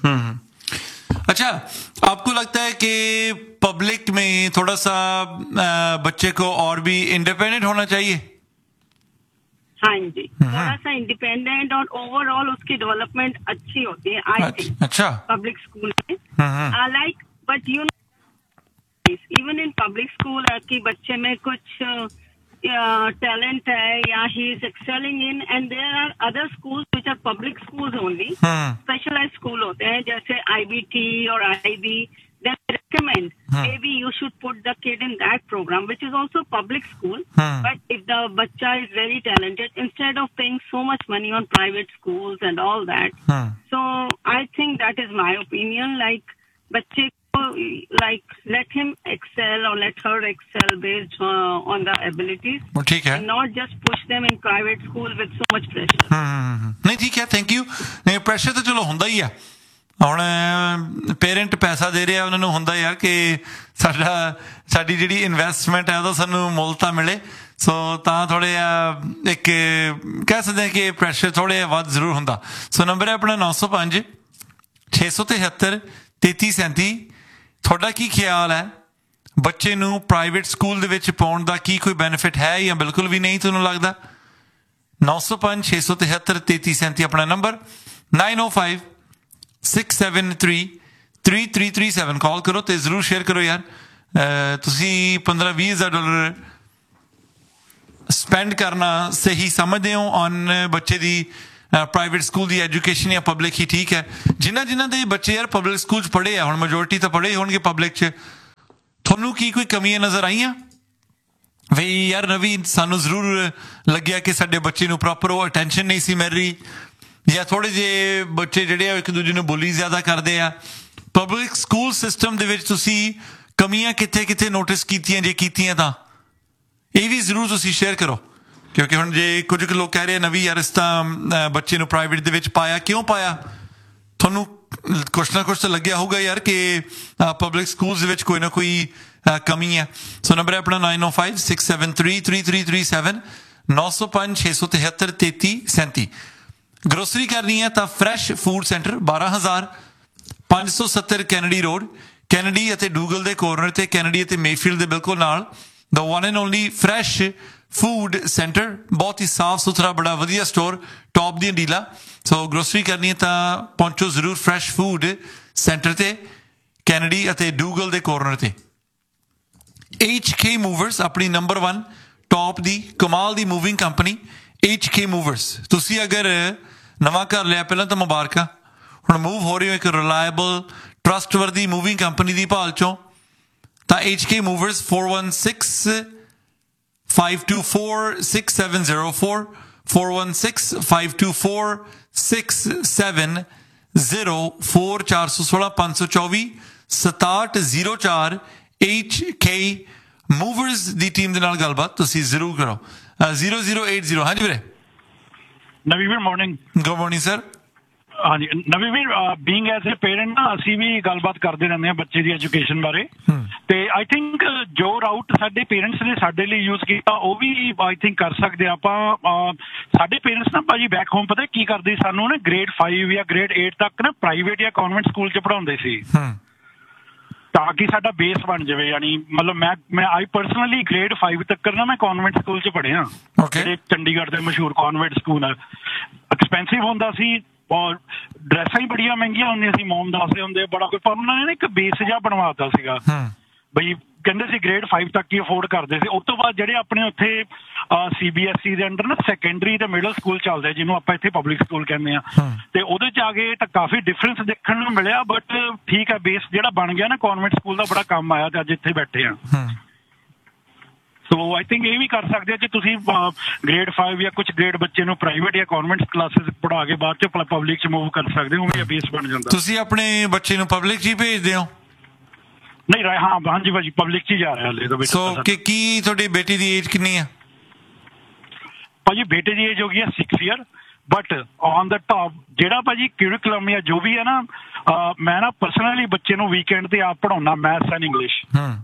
thing. अच्छा, आपको लगता है कि पब्लिक में थोड़ा सा बच्चे को और भी इंडिपेंडेंट होना चाहिए? हाँ जी, थोड़ा सा इंडिपेंडेंट और ओवरऑल उसकी डेवलपमेंट अच्छी होती है आई थिंक। अच्छा, पब्लिक स्कूल में like, but you even in public school कि बच्चे में कुछ टैलेंट है या he is excelling in, and there are other schools which are public schools only, specialised school होते हैं जैसे आईबीटी और IB, then recommend maybe you should put the kid in that program which is also public school, but if the bacha is very talented, instead of paying so much money on private schools and all that, so I think that is my opinion, like bache like let him excel or let her excel based uh, on the abilities, ठीक है, and not just push them in private school with so much pressure. नहीं ठीक है, thank you. नहीं pressure ਤਾਂ ਚਲੋ ਹੁੰਦਾ ਹੀ ਆ, ਹੁਣ ਪੇਰੈਂਟ ਪੈਸਾ ਦੇ ਰਿਹਾ, ਉਹਨਾਂ ਨੂੰ ਹੁੰਦਾ ਯਾਰ ਕਿ ਸਾਡਾ ਸਾਡੀ ਜਿਹੜੀ ਇਨਵੈਸਟਮੈਂਟ ਹੈ ਉਹਦਾ ਸਾਨੂੰ ਮੁੱਲ ਤਾਂ ਮਿਲੇ, ਸੋ ਤਾਂ ਥੋੜ੍ਹਾ ਜਿਹਾ ਇੱਕ ਕਹਿ ਸਕਦੇ ਹਾਂ ਕਿ ਪ੍ਰੈਸ਼ਰ ਥੋੜ੍ਹਾ ਜਿਹਾ ਵੱਧ ਜ਼ਰੂਰ ਹੁੰਦਾ। ਸੋ ਨੰਬਰ ਹੈ ਆਪਣਾ ਨੌ ਸੌ ਪੰਜ ਛੇ ਸੌ ਤਿਹੱਤਰ ਤੇਤੀ ਸੈਂਤੀ। ਤੁਹਾਡਾ ਕੀ ਖਿਆਲ ਹੈ, ਬੱਚੇ ਨੂੰ ਪ੍ਰਾਈਵੇਟ ਸਕੂਲ ਦੇ ਵਿੱਚ ਪਾਉਣ ਦਾ ਕੀ ਕੋਈ ਬੈਨੀਫਿਟ ਹੈ ਜਾਂ ਬਿਲਕੁਲ ਵੀ ਨਹੀਂ ਤੁਹਾਨੂੰ ਲੱਗਦਾ? ਨੌ ਸੌ ਪੰਜ ਛੇ ਸੌ ਤਿਹੱਤਰ ਤੇਤੀ ਸੈਂਤੀ ਆਪਣਾ ਨੰਬਰ, ਨਾਈਨ ਓ five six seven three three three three seven ਕਾਲ ਕਰੋ ਅਤੇ ਜ਼ਰੂਰ ਸ਼ੇਅਰ ਕਰੋ ਯਾਰ। ਤੁਸੀਂ ਪੰਦਰਾਂ ਵੀਹ ਹਜ਼ਾਰ ਡਾਲਰ ਸਪੈਂਡ ਕਰਨਾ ਸਹੀ ਸਮਝਦੇ ਹੋ ਔਨ ਬੱਚੇ ਦੀ ਪ੍ਰਾਈਵੇਟ ਸਕੂਲ ਦੀ ਐਜੂਕੇਸ਼ਨ ਜਾਂ ਪਬਲਿਕ ਹੀ ਠੀਕ ਹੈ। ਜਿਨ੍ਹਾਂ ਜਿਨ੍ਹਾਂ ਦੇ ਬੱਚੇ ਯਾਰ ਪਬਲਿਕ ਸਕੂਲ 'ਚ ਪੜ੍ਹੇ ਆ, ਹੁਣ ਮੈਜੋਰਿਟੀ ਤਾਂ ਪੜ੍ਹੇ ਹੋਣਗੇ ਪਬਲਿਕ 'ਚ, ਤੁਹਾਨੂੰ ਕੀ ਕੋਈ ਕਮੀਆਂ ਨਜ਼ਰ ਆਈਆਂ ਵੀ ਯਾਰ ਨਵੀਂ ਸਾਨੂੰ ਜ਼ਰੂਰ ਲੱਗਿਆ ਕਿ ਸਾਡੇ ਬੱਚੇ ਨੂੰ ਪ੍ਰੋਪਰ ਉਹ ਅਟੈਂਸ਼ਨ ਨਹੀਂ ਸੀ ਮਿਲ ਰਹੀ, ਜਾਂ ਥੋੜ੍ਹੇ ਜਿਹੇ ਬੱਚੇ ਜਿਹੜੇ ਆ ਇੱਕ ਦੂਜੇ ਨੂੰ ਬੁਲੀ ਜ਼ਿਆਦਾ ਕਰਦੇ ਆ? ਪਬਲਿਕ ਸਕੂਲ ਸਿਸਟਮ ਦੇ ਵਿੱਚ ਤੁਸੀਂ ਕਮੀਆਂ ਕਿੱਥੇ ਕਿੱਥੇ ਨੋਟਿਸ ਕੀਤੀਆਂ, ਜੇ ਕੀਤੀਆਂ ਤਾਂ ਇਹ ਵੀ ਜ਼ਰੂਰ ਤੁਸੀਂ ਸ਼ੇਅਰ ਕਰੋ, ਕਿਉਂਕਿ ਹੁਣ ਜੇ ਕੁਝ ਕੁ ਲੋਕ ਕਹਿ ਰਹੇ ਨਵੀਂ ਯਾਰ ਇਸ ਤਾਂ ਬੱਚੇ ਨੂੰ ਪ੍ਰਾਈਵੇਟ ਦੇ ਵਿੱਚ ਪਾਇਆ, ਕਿਉਂ ਪਾਇਆ? ਤੁਹਾਨੂੰ ਕੁਛ ਨਾ ਕੁਛ ਤਾਂ ਲੱਗਿਆ ਹੋਊਗਾ ਯਾਰ ਕਿ ਪਬਲਿਕ ਸਕੂਲਸ ਦੇ ਵਿੱਚ ਕੋਈ ਨਾ ਕੋਈ ਕਮੀ ਹੈ। ਸੋ ਨੰਬਰ ਹੈ ਆਪਣਾ ਨਾਈਨ ਓ five six seven three three three three seven, ਨੌ ਸੌ ਪੰਜ ਛੇ ਸੌ ਤਿਹੱਤਰ ਤੇਤੀ ਸੈਂਤੀ। ਗਰੋਸਰੀ ਕਰਨੀ ਹੈ ਤਾਂ ਫਰੈਸ਼ ਫੂਡ ਸੈਂਟਰ ਬਾਰਾਂ ਹਜ਼ਾਰ ਪੰਜ ਸੌ ਸੱਤਰ ਕੈਨੇਡੀ ਰੋਡ, ਕੈਨੇਡੀ ਅਤੇ ਡੂਗਲ ਦੇ ਕੋਰਨਰ ਤੇ, ਕੈਨੇਡੀ ਅਤੇ ਮੇਫੀਲਡ ਦੇ ਬਿਲਕੁਲ ਨਾਲ, the one and only fresh food centre. ਬਹੁਤ ਹੀ ਸਾਫ ਸੁਥਰਾ ਬੜਾ ਵਧੀਆ ਸਟੋਰ, ਟੌਪ ਦੀਆਂ ਡੀਲਾਂ। ਸੋ ਗਰੋਸਰੀ ਕਰਨੀ ਹੈ ਤਾਂ ਪਹੁੰਚੋ ਜ਼ਰੂਰ ਫਰੈਸ਼ ਫੂਡ ਸੈਂਟਰ ਤੇ, ਕੈਨੇਡੀ ਅਤੇ ਡੂਗਲ ਦੇ ਕੋਰਨਰ ਤੇ। ਐਚ ਕੇ ਮੂਵਰਸ ਆਪਣੀ ਨੰਬਰ ਵਨ ਟੌਪ ਦੀ ਕਮਾਲ ਦੀ moving company H K movers. ਤੁਸੀਂ ਅਗਰ ਨਵਾਂ ਘਰ ਲਿਆ ਪਹਿਲਾਂ ਤਾਂ ਮੁਬਾਰਕਾਂ, ਹੁਣ ਮੂਵ ਹੋ ਰਹੇ ਹੋ ਇੱਕ ਰਿਲਾਇਬਲ ਟਰਸਟਵਰਦੀ ਮੂਵਿੰਗ ਕੰਪਨੀ ਦੀ ਭਾਲ ਚੋਂ, ਤਾਂ H K movers four one six five two four six seven zero four four one six five two four six seven zero four ਚਾਰ ਸੌ ਸੋਲਾਂ ਪੰਜ ਸੌ ਚੌਵੀ ਸਤਾਹਠ ਜ਼ੀਰੋ ਚਾਰ। ਐਚ ਕੇ ਮੂਵਰਸ ਦੀ ਟੀਮ ਦੇ ਨਾਲ ਗੱਲਬਾਤ ਤੁਸੀਂ ਜ਼ਰੂਰ ਕਰੋ। Zero zero eight zero. ਹਾਂਜੀ ਵੀਰੇ। ਨਵੀ ਵੀਰ ਮਾਰਨਿੰਗ। Good morning sir. ਹਾਂਜੀ ਨਵੀ ਵੀਰ, ਬੀਇੰਗ ਐਜ਼ ਏ ਪੇਰੈਂਟ ਨਾ ਅਸੀਂ ਵੀ ਗੱਲਬਾਤ ਕਰਦੇ ਰਹਿੰਦੇ ਹਾਂ ਬੱਚੇ ਦੀ ਐਜੂਕੇਸ਼ਨ ਬਾਰੇ, ਤੇ ਆਈ ਥਿੰਕ ਜੋ ਰਾਊਟ ਸਾਡੇ ਪੇਰੈਂਟਸ ਨੇ ਸਾਡੇ ਲਈ ਯੂਜ਼ ਕੀਤਾ ਉਹ ਵੀ ਆਈ ਥਿੰਕ ਕਰ ਸਕਦੇ ਆਪਾਂ। ਸਾਡੇ ਪੇਰੈਂਟਸ ਨਾ ਭਾਜੀ ਬੈਕ ਹੋਮ ਪਤਾ ਕੀ ਕਰਦੇ, ਸਾਨੂੰ ਨਾ ਗ੍ਰੇਡ ਫਾਈਵ ਜਾਂ ਗ੍ਰੇਡ ਏਟ ਤੱਕ ਨਾ ਪ੍ਰਾਈਵੇਟ ਜਾਂ ਕਨਵੈਂਟ ਸਕੂਲ 'ਚ ਪੜ੍ਹਾਉਂਦੇ ਸੀ ਤਾਂ ਕਿ ਸਾਡਾ ਬੇਸ ਬਣ ਜਾਵੇ। ਯਾਨੀ ਮਤਲਬ ਮੈਂ ਮੈਂ ਆਈ ਪਰਸਨਲੀ ਗ੍ਰੇਡ ਫਾਈਵ ਤੱਕ ਨਾ ਮੈਂ ਕਨਵੈਂਟ ਸਕੂਲ 'ਚ ਪੜ੍ਹਿਆ, ਜਿਹੜੇ ਚੰਡੀਗੜ੍ਹ ਦੇ ਮਸ਼ਹੂਰ ਕਨਵੈਂਟ ਸਕੂਲ ਆ। ਐਕਸਪੈਂਸਿਵ ਹੁੰਦਾ ਸੀ ਔਰ ਡਰੈਸਾਂ ਹੀ ਬੜੀਆਂ ਮਹਿੰਗੀਆਂ ਹੁੰਦੀਆਂ ਸੀ, ਮੋਮ ਦੱਸਦੇ ਹੁੰਦੇ ਬੜਾ ਕੋਈ, ਪਰ ਉਹਨਾਂ ਨੇ ਨਾ ਇੱਕ ਬੇਸ ਜਿਹਾ ਬਣਵਾਤਾ ਸੀਗਾ ਬਈ ਕਹਿੰਦੇ ਸੀ ਗ੍ਰੇਡ ਫਾਈਵ ਤੱਕ ਹੀ ਅਫੋਰਡ ਕਰਦੇ ਸੀ। ਉਸ ਤੋਂ ਬਾਅਦ ਜਿਹੜੇ ਆਪਣੇ ਉੱਥੇ ਸੀ ਬੀ ਐਸ ਈ ਦੇ ਅੰਡਰ ਨਾ ਸੈਕੰਡਰੀ ਤੇ ਮਿਡਲ ਸਕੂਲ ਚੱਲਦੇ ਜਿਹਨੂੰ ਆਪਾਂ ਇੱਥੇ ਪਬਲਿਕ ਸਕੂਲ ਕਹਿੰਦੇ ਆ, ਤੇ ਉਹਦੇ 'ਚ ਆ ਗਏ ਤਾਂ ਕਾਫੀ ਡਿਫਰੈਂਸ ਦੇਖਣ ਨੂੰ ਮਿਲਿਆ। ਬਟ ਠੀਕ ਹੈ, ਬੇਸ ਜਿਹੜਾ ਬਣ ਗਿਆ ਨਾ ਕਨਵੈਂਟ ਸਕੂਲ ਦਾ ਬੜਾ ਕੰਮ ਆਇਆ ਤੇ ਅੱਜ ਇੱਥੇ ਬੈਠੇ ਆ। ਸੋ ਆਈ ਥਿੰਕ ਇਹ ਵੀ ਕਰ ਸਕਦੇ ਆ ਕਿ ਤੁਸੀਂ ਗ੍ਰੇਡ ਫਾਈਵ ਜਾਂ ਕੁਝ ਗ੍ਰੇਡ ਬੱਚੇ ਨੂੰ ਪ੍ਰਾਈਵੇਟ ਜਾਂ ਕਨਵੈਂਟ ਕਲਾਸਿਸ ਪੜ੍ਹਾ ਕੇ ਬਾਅਦ 'ਚ ਪਬਲਿਕ 'ਚ ਮੂਵ ਕਰ ਸਕਦੇ ਹੋ, ਵੀ ਬੇਸ ਬਣ ਜਾਂਦਾ। ਤੁਸੀਂ ਆਪਣੇ ਬੱਚੇ ਨੂੰ ਪਬਲਿਕ 'ਚ ਹੀ ਭੇਜਦੇ ਹੋ? ਨਹੀਂ ਹਾਂ ਹਾਂਜੀ ਭਾਜੀ ਪਬਲਿਕ 'ਚ ਹੀ ਜਾ ਰਿਹਾ ਹਲੇ ਤਾਂ। ਸੋ ਕਿ ਕੀ ਤੁਹਾਡੀ ਬੇਟੀ ਦੀ ਏਜ ਕਿੰਨੀ ਆ? ਭਾਜੀ ਬੇਟੇ ਦੀ ਏਜ ਹੋ ਗਈ ਹੈ six year, but on the top ਜਿਹੜਾ ਭਾਜੀ ਕਿਉਰਿਕਲਮ ਜਾਂ ਜੋ ਵੀ ਹੈ ਨਾ, ਮੈਂ ਨਾ ਪਰਸਨਲੀ ਬੱਚੇ ਨੂੰ ਵੀਕਐਂਡ ਤੇ ਆਪ ਪੜ੍ਹਾਉਣਾ ਮੈਥਸ ਐਂਡ ਇੰਗਲਿਸ਼।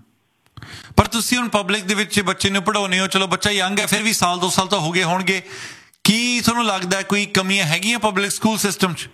ਪਰ ਤੁਸੀਂ ਹੁਣ ਪਬਲਿਕ ਦੇ ਵਿੱਚ ਬੱਚੇ ਨੂੰ ਪੜ੍ਹਾਉਂਦੇ ਹੋ, ਚਲੋ ਬੱਚਾ ਯੰਗ ਹੈ ਫਿਰ ਵੀ, ਸਾਲ ਦੋ ਸਾਲ ਤਾਂ ਹੋ ਗਏ ਹੋਣਗੇ, ਕੀ ਤੁਹਾਨੂੰ ਲੱਗਦਾ ਕੋਈ ਕਮੀਆਂ ਹੈਗੀਆਂ ਪਬਲਿਕ ਸਕੂਲ ਸਿਸਟਮ 'ਚ?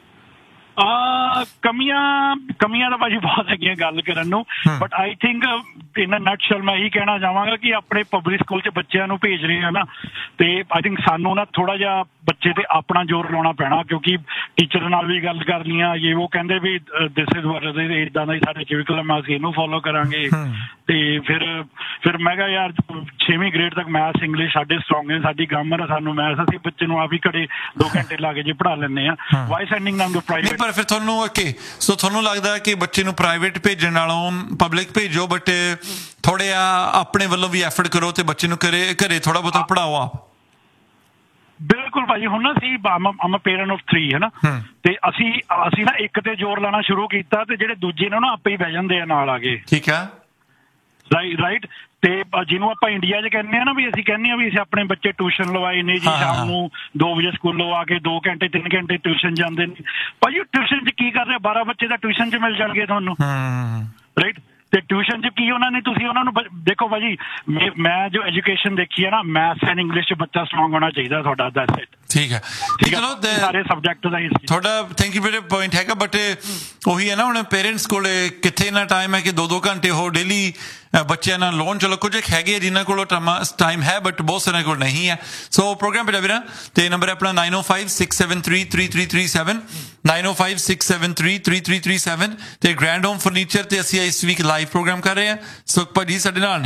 ਕਮੀਆਂ ਕਮੀਆਂ ਤਾਂ ਭਾਜੀ ਬਹੁਤ ਹੈਗੀਆਂ ਗੱਲ ਕਰਨ ਨੂੰ, ਬਟ ਆਈ ਥਿੰਕ ਇਨ ਅ ਨਟਸ਼ੈਲ ਮੈਂ ਇਹੀ ਕਹਿਣਾ ਚਾਹਾਂਗਾ ਕਿ ਆਪਣੇ ਪਬਲਿਕ ਸਕੂਲ 'ਚ ਬੱਚਿਆਂ ਨੂੰ ਭੇਜ ਰਹੇ ਆ ਨਾ, ਤੇ ਆਈ ਥਿੰਕ ਸਾਨੂੰ ਨਾ ਥੋੜਾ ਜਿਹਾ ਬੱਚੇ ਤੇ ਆਪਣਾ ਜ਼ੋਰ ਲਾਉਣਾ ਪੈਣਾ, ਕਿਉਂਕਿ ਟੀਚਰ ਨਾਲ ਵੀ ਗੱਲ ਕਰਨੀ ਆ, ਇਹ ਉਹ ਕਹਿੰਦੇ ਵੀ ਦਿਸ ਇਜ਼ ਇਦਾਂ ਦਾ ਹੀ ਸਾਡੇ ਕਰਿਕੂਲਮ, ਅਸੀਂ ਇਹਨੂੰ ਫੋਲੋ ਕਰਾਂਗੇ। ਤੇ ਫਿਰ ਫਿਰ ਮੈਂ ਕਿਹਾ ਯਾਰ ਛੇਵੀਂ ਗ੍ਰੇਡ ਤੱਕ ਮੈਥਸ ਇੰਗਲਿਸ਼ ਸਾਡੇ ਸਟਰੋਂਗ ਹੈ, ਸਾਡੀ ਗ੍ਰਾਮਰ ਆ, ਸਾਨੂੰ ਮੈਥ ਅਸੀਂ ਬੱਚੇ ਨੂੰ ਆਪ ਹੀ ਘੜੇ ਦੋ ਘੰਟੇ ਲਾ ਕੇ ਜੇ ਪੜ੍ਹਾ ਲੈਂਦੇ ਆ। ਵਾਈ ਸੈਂਡਿੰਗ ਨਾਮ ਪ੍ਰਾਈਵੇਟ। ਪਰ ਫਿਰ ਤੁਹਾਨੂੰ ਓਕੇ, ਸੋ ਤੁਹਾਨੂੰ ਲੱਗਦਾ ਕਿ ਬੱਚੇ ਨੂੰ ਪ੍ਰਾਈਵੇਟ ਭੇਜਣ ਨਾਲੋਂ ਪਬਲਿਕ ਭੇਜੋ, ਬਟ ਥੋੜੇ ਆ ਆਪਣੇ ਵੱਲੋਂ ਵੀ ਐਫਰਟ ਕਰੋ ਤੇ ਬੱਚੇ ਨੂੰ ਘਰੇ ਘਰੇ ਥੋੜਾ ਬਹੁਤਾ ਪੜ੍ਹਾਓ ਆਪ। ਬਿਲਕੁਲ ਭਾਜੀ, ਹੁਣ ਨਾ ਅਸੀਂ ਆਮ ਪੇਰੈਂਟ ਆਫ ਥ੍ਰੀ ਹੈ ਨਾ, ਤੇ ਅਸੀਂ ਅਸੀਂ ਨਾ ਇੱਕ ਤੇ ਜ਼ੋਰ ਲਾਉਣਾ ਸ਼ੁਰੂ ਕੀਤਾ ਤੇ ਜਿਹੜੇ ਦੂਜੇ ਨੇ ਨਾ ਆਪੇ ਹੀ ਬਹਿ ਜਾਂਦੇ ਆ ਨਾਲ ਆ ਕੇ। ਠੀਕ ਆ ਰਾਈਟ। ਤੇ ਜਿਹਨੂੰ ਆਪਾਂ ਇੰਡੀਆ 'ਚ ਕਹਿੰਦੇ ਆ ਨਾ ਵੀ ਅਸੀਂ ਕਹਿੰਦੇ ਆ ਵੀ ਅਸੀਂ ਆਪਣੇ ਬੱਚੇ ਟਿਊਸ਼ਨ ਲਵਾਏ ਨੇ ਜੀ, ਸ਼ਾਮ ਨੂੰ ਦੋ ਵਜੇ ਸਕੂਲੋਂ ਆ ਕੇ ਦੋ ਘੰਟੇ ਤਿੰਨ ਘੰਟੇ ਟਿਊਸ਼ਨ ਜਾਂਦੇ ਨੇ। ਭਾਜੀ ਟਿਊਸ਼ਨ 'ਚ ਕੀ ਕਰ ਰਹੇ, ਬਾਰਾਂ ਬੱਚੇ ਤਾਂ ਟਿਊਸ਼ਨ 'ਚ ਮਿਲ ਜਾਣਗੇ ਤੁਹਾਨੂੰ, ਰਾਈਟ। ਤੇ ਟਿਊਸ਼ਨ 'ਚ ਕੀ ਉਹਨਾਂ ਨੇ, ਤੁਸੀਂ ਉਹਨਾਂ ਨੂੰ ਦੇਖੋ ਭਾਜੀ, ਮੈਂ ਜੋ ਐਜੂਕੇਸ਼ਨ ਦੇਖੀ ਹੈ ਨਾ, ਮੈਥਸ ਐਂਡ ਇੰਗਲਿਸ਼ 'ਚ ਬੱਚਾ ਸਟਰੋਂਗ ਹੋਣਾ ਚਾਹੀਦਾ ਤੁਹਾਡਾ, ਦੈਟਸ ਇਟ। ਠੀਕ ਹੈ, ਚਲੋ ਸਾਰੇ ਸਬਜੈਕਟ ਦਾ ਤੁਹਾਡਾ ਥੈਂਕ ਯੂ ਮੇਰੇ ਪੁਆਇੰਟ ਹੈਗਾ, ਬਟ ਉਹੀ ਹੈ ਨਾ ਹੁਣ ਪੇਰੈਂਟਸ ਕੋਲੇ ਕਿੱਥੇ ਇੰਨਾ ਟਾਈਮ ਹੈ ਕਿ ਦੋ ਦੋ ਘੰਟੇ ਉਹ ਡੇਲੀ ਬੱਚਿਆਂ ਨਾਲ ਲੋਨ। ਚਲੋ ਕੁਝ ਹੈਗੇ ਆ ਜਿਨ੍ਹਾਂ ਕੋਲ ਟਾਈਮ ਹੈ, ਬਟ ਬਹੁਤ ਸਾਰਿਆਂ ਕੋਲ ਨਹੀਂ ਹੈ। ਸੋ ਪ੍ਰੋਗਰਾਮ ਪੰਜਾਬੀ ਨਾ ਤੇ ਨੰਬਰ ਹੈ ਆਪਣਾ ਨਾਈਨ ਓ five six seven three three three three seven nine ਓ five six seven three three three three seven ਤੇ ਗ੍ਰੈਂਡ ਹੋਮ ਫਰਨੀਚਰ ਤੇ ਅਸੀਂ ਇਸ ਵੀਕ ਲਾਈਵ ਪ੍ਰੋਗਰਾਮ ਕਰ ਰਹੇ ਹਾਂ। ਸੁਖ ਭਾਜੀ ਸਾਡੇ ਨਾਲ ਨੇ।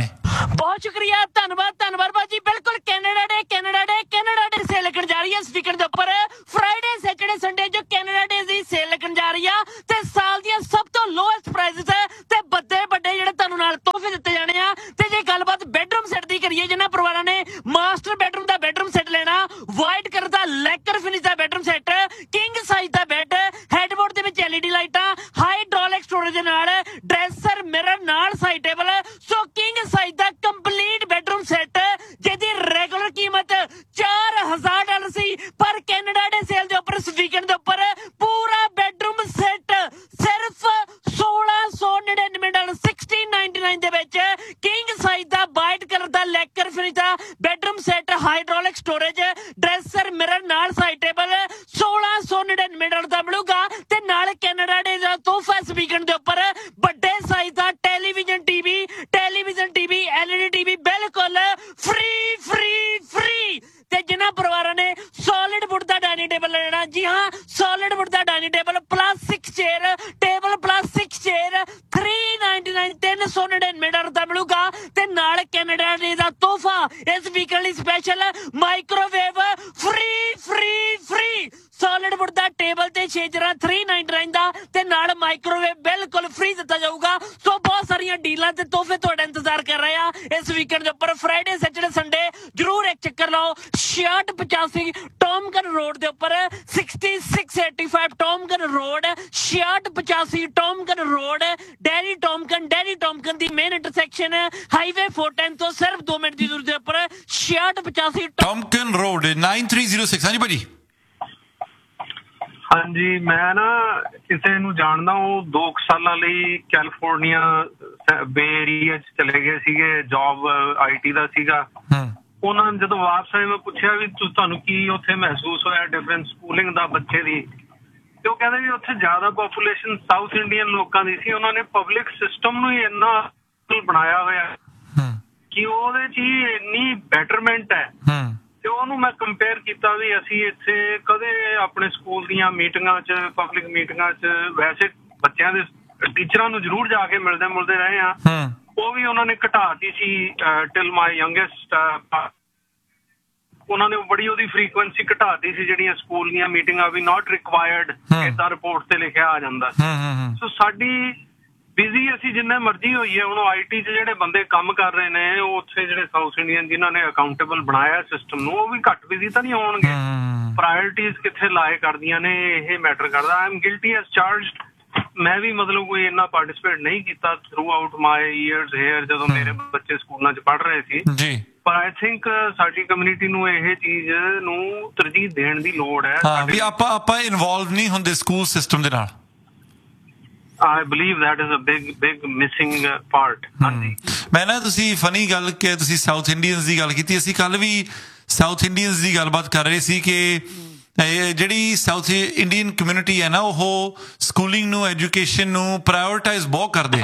ਬਹੁਤ ਸ਼ੁਕਰੀਆ, ਧੰਨਵਾਦ ਧੰਨਵਾਦ ਬਾਜੀ। ਬਿਲਕੁਲ ਕੈਨੇਡਾ ਡੇ ਕੈਨੇਡਾ ਡੇ ਕੈਨੇਡਾ ਡੇ ਸੇਲ ਲੱਗਣ ਜਾ ਰਹੀ ਹੈ ਸਪੀਕਰ ਦੇ ਉੱਪਰ। ਫਰਾਈਡੇ ਸੈਟਰਡੇ ਸੰਡੇ ਜੋ ਕੈਨੇਡਾ ਡੇ ਦੀ ਸੇਲ ਲੱਗਣ ਜਾ ਰਹੀ ਆ ਤੇ ਸਾਲ ਦੀਆਂ ਸਭ ਤੋਂ ਲੋਐਸਟ ਪ੍ਰਾਈਸਿਸ ਹੈ ਤੇ ਵੱਡੇ ਵੱਡੇ ਜਿਹੜੇ ਤੁਹਾਨੂੰ ਨਾਲ ਤੋਹਫੇ ਦਿੱਤੇ ਜਾਣੇ ਆ। ਤੇ ਜੇ ਗੱਲਬਾਤ ਬੈਡਰੂਮ ਸੈੱਟ ਦੀ ਕਰੀਏ, ਜਿਹਨਾਂ ਪਰਿਵਾਰਾਂ ਨੇ ਮਾਸਟਰ ਬੈਡਰੂਮ ਦਾ ਬੈਡਰੂਮ ਸੈੱਟ ਲੈਣਾ, ਵਾਈਟ ਕਲਰ ਦਾ ਲੈਕਰ ਫਿਨਿਸ਼ ਦਾ ਬੈਡਰੂਮ ਸੈੱਟ, ਕਿੰਗ ਸਾਈਜ਼ ਦਾ ਬੈੱਡ, ਹੈਡਬੋਰਡ ਦੇ ਵਿੱਚ ਐਲਈਡੀ ਲਾਈਟਾਂ, ਹਾਈਡ੍ਰੋਲਿਕ ਸਟੋਰੇਜ ਦੇ ਨਾਲ, ਡਰੈਸਰ ਮਿਰਰ ਨਾਲ ਸਾਈਡ ਟੇਬਲ, ਸੋ ਕਿੰਗ ਸਾਈਜ਼ ਦਾ ਕੰਪਲੀਟ ਬੈਡਰੂਮ ਸੈੱਟ ਜਿਹਦੀ ਰੈਗੂਲਰ ਕੀਮਤ ਚਾਰ ਹਜ਼ਾਰ ਡਾਲਰ ਸੀ, ਪਰ ਕੈਨੇਡਾ ਡੇ ਸੇਲ ਦੇ ਉੱਪਰ ਇਸ ਵੀਕਐਂਡ ਦੇ ਉੱਪਰ ਪੂਰਾ ਬੈਡਰੂਮ ਸੈੱਟ ਸਿਰਫ ਸੋਲਾਂ ਸੌ ਨੜਿਨਵੇਂ ਡਾਲਰ ਸਿਕਸਟੀਨ ਨਾਈਨਟੀ ਨਾਈਨ ਦੇ ਵਿੱਚ ਕਿੰਗ ਸਾਈਜ਼ ਦਾ ਵਾਈਟ ਕਲਰ ਦਾ ਲੈਕਰ ਫਿਨਿਸ਼ ਦਾ bedroom set, hydraulic storage, dresser mirror ਨਾਲ ਸਾਈਡ ਟੇਬਲ ਸੋਲਾਂ ਸੌ ਨੜਿਨਵੇਂ ਡਾਲਰ ਦਾ ਮਿਲੂਗਾ। ਤੇ ਨਾਲ ਕੈਨੇਡਾ ਡੇ ਦਾ ਤੋਹਫਾ ਇਸ ਵੀਕਐਂਡ ਦੇ ਉੱਪਰ ਵੱਡੇ ਸਾਈਜ਼ ਦਾ television TV television TV LED TV ਬਿਲਕੁਲ ਫ੍ਰੀ ਫ੍ਰੀ ਫ੍ਰੀ। ਤੇ ਜਿਨ੍ਹਾਂ ਪਰਿਵਾਰਾਂ ਨੇ ਸੋਲਿਡ ਵੁੱਡ ਦਾ ਡਾਈਨਿੰਗ ਟੇਬਲ ਲੈਣਾ, ਜੀ ਹਾਂ ਸੋਲਿਡ ਵੁੱਡ ਦਾ dining table plus six chair table plus six chair three ninety nine ਤਿੰਨ ਸੌ ਨੜਿਨਵੇਂ ਡਾਲਰ ਦਾ ਮਿਲੂਗਾ। ਤੇ ਨਾਲ ਕੈਨੇਡਾ ਡੇ ਦਾ ਤੋਹਫਾ ਇਸ ਵੀਕਐਂਡ ਲਈ special microwave free free free. Solid wood ਦਾ ਟੇਬਲ ਤੇ ਛੇਜਰਾ ਥ੍ਰੀ ਨਾਈਨਟੀ ਨਾਈਨ ਦਾ ਤੇ ਨਾਲ ਮਾਈਕ੍ਰੋਵੇਵ ਬਿਲਕੁਲ ਫ੍ਰੀ ਦਿੱਤਾ ਜਾਊਗਾ। ਸੋ ਬਹੁਤ ਸਾਰੀਆਂ ਡੀਲਾਂ ਤੇ ਤੋਹਫੇ ਤੁਹਾਡਾ ਇੰਤਜ਼ਾਰ ਕਰ ਰਹੇ ਆ ਇਸ ਵੀਕਐਂਡ ਦੇ ਉੱਪਰ। ਫਰਾਈਡੇ ਸੈਟਰਡੇ ਸੰਡੇ ਜਰੂਰ ਇੱਕ ਚੱਕਰ ਲਾਓ। ਛਿਆਹਠ ਪਚਾਸੀ ਟੋਮਗਨ ਰੋਡ ਦੇ ਉੱਪਰ sixty six eighty five ਟੋਮਗਨ road, ਛਿਆਹਠ ਪਚਾਸੀ ਟੋਮਗਨ ਰੋਡ, ਡੈਰੀ ਟੋਮਗਨ ਡੈਰੀ ਟੋਮਗਨ ਦੀ main intersection highway four ten ਤੋਂ ਸਿਰਫ ਦੋ ਮਿੰਟ ਦੀ ਦੂਰੀ ਦੇ ਉੱਪਰ ਛਿਆਹਠ ਪਚਾਸੀ ਟੋਮਗਨ ਰੋਡ ਨਾइन थ्री जीरो सिक्स। ਹਾਂਜੀ ਭਾਜੀ। ਹਾਂਜੀ, ਮੈਂ ਨਾ ਕਿਸੇ ਨੂੰ ਜਾਣਦਾ, ਉਹ ਦੋ ਕੁ ਸਾਲਾਂ ਲਈ ਕੈਲੀਫੋਰਨੀਆ ਬੇ ਏਰੀਆ ਚ ਚਲੇ ਗਏ ਸੀਗੇ, ਜੌਬ ਆਈਟੀ ਦਾ ਸੀਗਾ। ਉਹਨਾਂ ਨੇ ਜਦੋਂ ਵਾਪਸ ਆਏ ਮੈਂ ਪੁੱਛਿਆ ਵੀ ਤੁਹਾਨੂੰ ਕੀ ਉੱਥੇ ਮਹਿਸੂਸ ਹੋਇਆ ਡਿਫਰੈਂਸ ਸਕੂਲਿੰਗ ਦਾ ਬੱਚੇ ਦੀ, ਤੇ ਉਹ ਕਹਿੰਦੇ ਵੀ ਉੱਥੇ ਜ਼ਿਆਦਾ ਪੋਪੂਲੇਸ਼ਨ ਸਾਊਥ ਇੰਡੀਅਨ ਲੋਕਾਂ ਦੀ ਸੀ। ਉਹਨਾਂ ਨੇ ਪਬਲਿਕ ਸਿਸਟਮ ਨੂੰ ਹੀ ਇੰਨਾ ਬਣਾਇਆ ਹੋਇਆ ਕਿ ਉਹਦੇ ਚ ਹੀ ਇੰਨੀ ਬੈਟਰਮੈਂਟ ਹੈ। ਤੇ ਉਹਨੂੰ ਮੈਂ ਕੰਪੇਅਰ ਕੀਤਾ ਵੀ ਅਸੀਂ ਇੱਥੇ ਕਦੇ ਆਪਣੇ ਸਕੂਲ ਦੀਆਂ ਮੀਟਿੰਗਾਂ 'ਚ ਪਬਲਿਕ ਮੀਟਿੰਗਾਂ 'ਚ ਵੈਸੇ ਬੱਚਿਆਂ ਦੇ ਟੀਚਰਾਂ ਨੂੰ ਜ਼ਰੂਰ ਜਾ ਕੇ ਮਿਲਦੇ ਮਿਲਦੇ ਰਹੇ ਆ, ਉਹ ਵੀ ਉਹਨਾਂ ਨੇ ਘਟਾਤੀ ਸੀ ਟਿਲ ਮਾਈ ਯੰਗੈਸਟ। ਉਹਨਾਂ ਨੇ ਬੜੀ ਉਹਦੀ ਫ੍ਰੀਕੁਐਂਸੀ ਘਟਾਤੀ ਸੀ, ਜਿਹੜੀਆਂ ਸਕੂਲ ਦੀਆਂ ਮੀਟਿੰਗਾਂ ਵੀ ਨਾਟ ਰਿਕਵਾਇਰਡ ਏਦਾਂ ਰਿਪੋਰਟ ਤੇ ਲਿਖਿਆ ਆ ਜਾਂਦਾ। ਸੋ ਸਾਡੀ ਬਿਜ਼ੀ ਅਸੀਂ ਜਿੰਨੇ ਮਰਜ਼ੀ ਹੋਈਏ, ਹੁਣ ਆਈਟੀ 'ਚ ਜਿਹੜੇ ਬੰਦੇ ਕੰਮ ਕਰ ਰਹੇ ਨੇ ਉਹ ਉੱਥੇ ਜਿਹੜੇ ਸਾਊਥ ਇੰਡੀਅਨ ਜਿਨ੍ਹਾਂ ਨੇ ਅਕਾਊਂਟੇਬਲ ਬਣਾਇਆ ਸਿਸਟਮ ਨੂੰ, ਉਹ ਵੀ ਘੱਟ ਬਿਜ਼ੀ ਤਾਂ ਨਹੀਂ ਹੋਣਗੇ। ਪ੍ਰਾਇਰਟੀਜ਼ ਕਿੱਥੇ ਲਾਏ ਕਰਦੀਆਂ ਨੇ ਇਹ ਮੈਟਰ ਕਰਦਾ। I am guilty as charged. ਮੈਂ ਵੀ ਮਤਲਬ ਕੋਈ ਇੰਨਾ ਪਾਰਟਿਸਿਪੇਟ ਨਹੀਂ ਕੀਤਾ ਥਰੂ ਆਊਟ ਮਾਈ ਈਅਰਸ ਹੇਅਰ ਜਦੋਂ ਮੇਰੇ ਬੱਚੇ ਸਕੂਲਾਂ 'ਚ ਪੜ੍ਹ ਰਹੇ ਸੀ ਜੀ, ਪਰ ਆਈ ਥਿੰਕ ਸਾਡੀ ਕਮਿਊਨਿਟੀ ਨੂੰ ਇਹ ਚੀਜ਼ ਨੂੰ ਤਰਜੀਹ ਦੇਣ ਦੀ ਲੋੜ ਹੈ। ਵੀ ਆਪਾਂ ਆਪਾਂ ਇਨਵੋਲਵ ਨਹੀਂ ਹੁੰਦੇ ਸਕੂਲ ਸਿਸਟਮ ਦੇ ਨਾਲ। I believe that is a big big missing part. ਹਾਂਜੀ, ਮੈਂ ਨਾ ਤੁਸੀਂ ਫਨੀ ਗੱਲ ਕਿ ਤੁਸੀਂ ਸਾਊਥ ਇੰਡੀਅਨਸ ਦੀ ਗੱਲ ਕੀਤੀ, ਅਸੀਂ ਕੱਲ ਵੀ ਸਾਊਥ ਇੰਡੀਅਨਸ ਦੀ ਗੱਲਬਾਤ ਕਰ ਰਹੇ ਸੀ ਕਿ ਜਿਹੜੀ ਸਾਊਥ ਇੰਡੀਅਨ ਕਮਿਊਨਿਟੀ ਹੈ ਨਾ, ਉਹ ਸਕੂਲਿੰਗ ਨੂੰ ਐਜੂਕੇਸ਼ਨ ਨੂੰ ਪ੍ਰਾਇਓਰਟਾਈਜ਼ ਬਹੁਤ ਕਰਦੇ ਆ।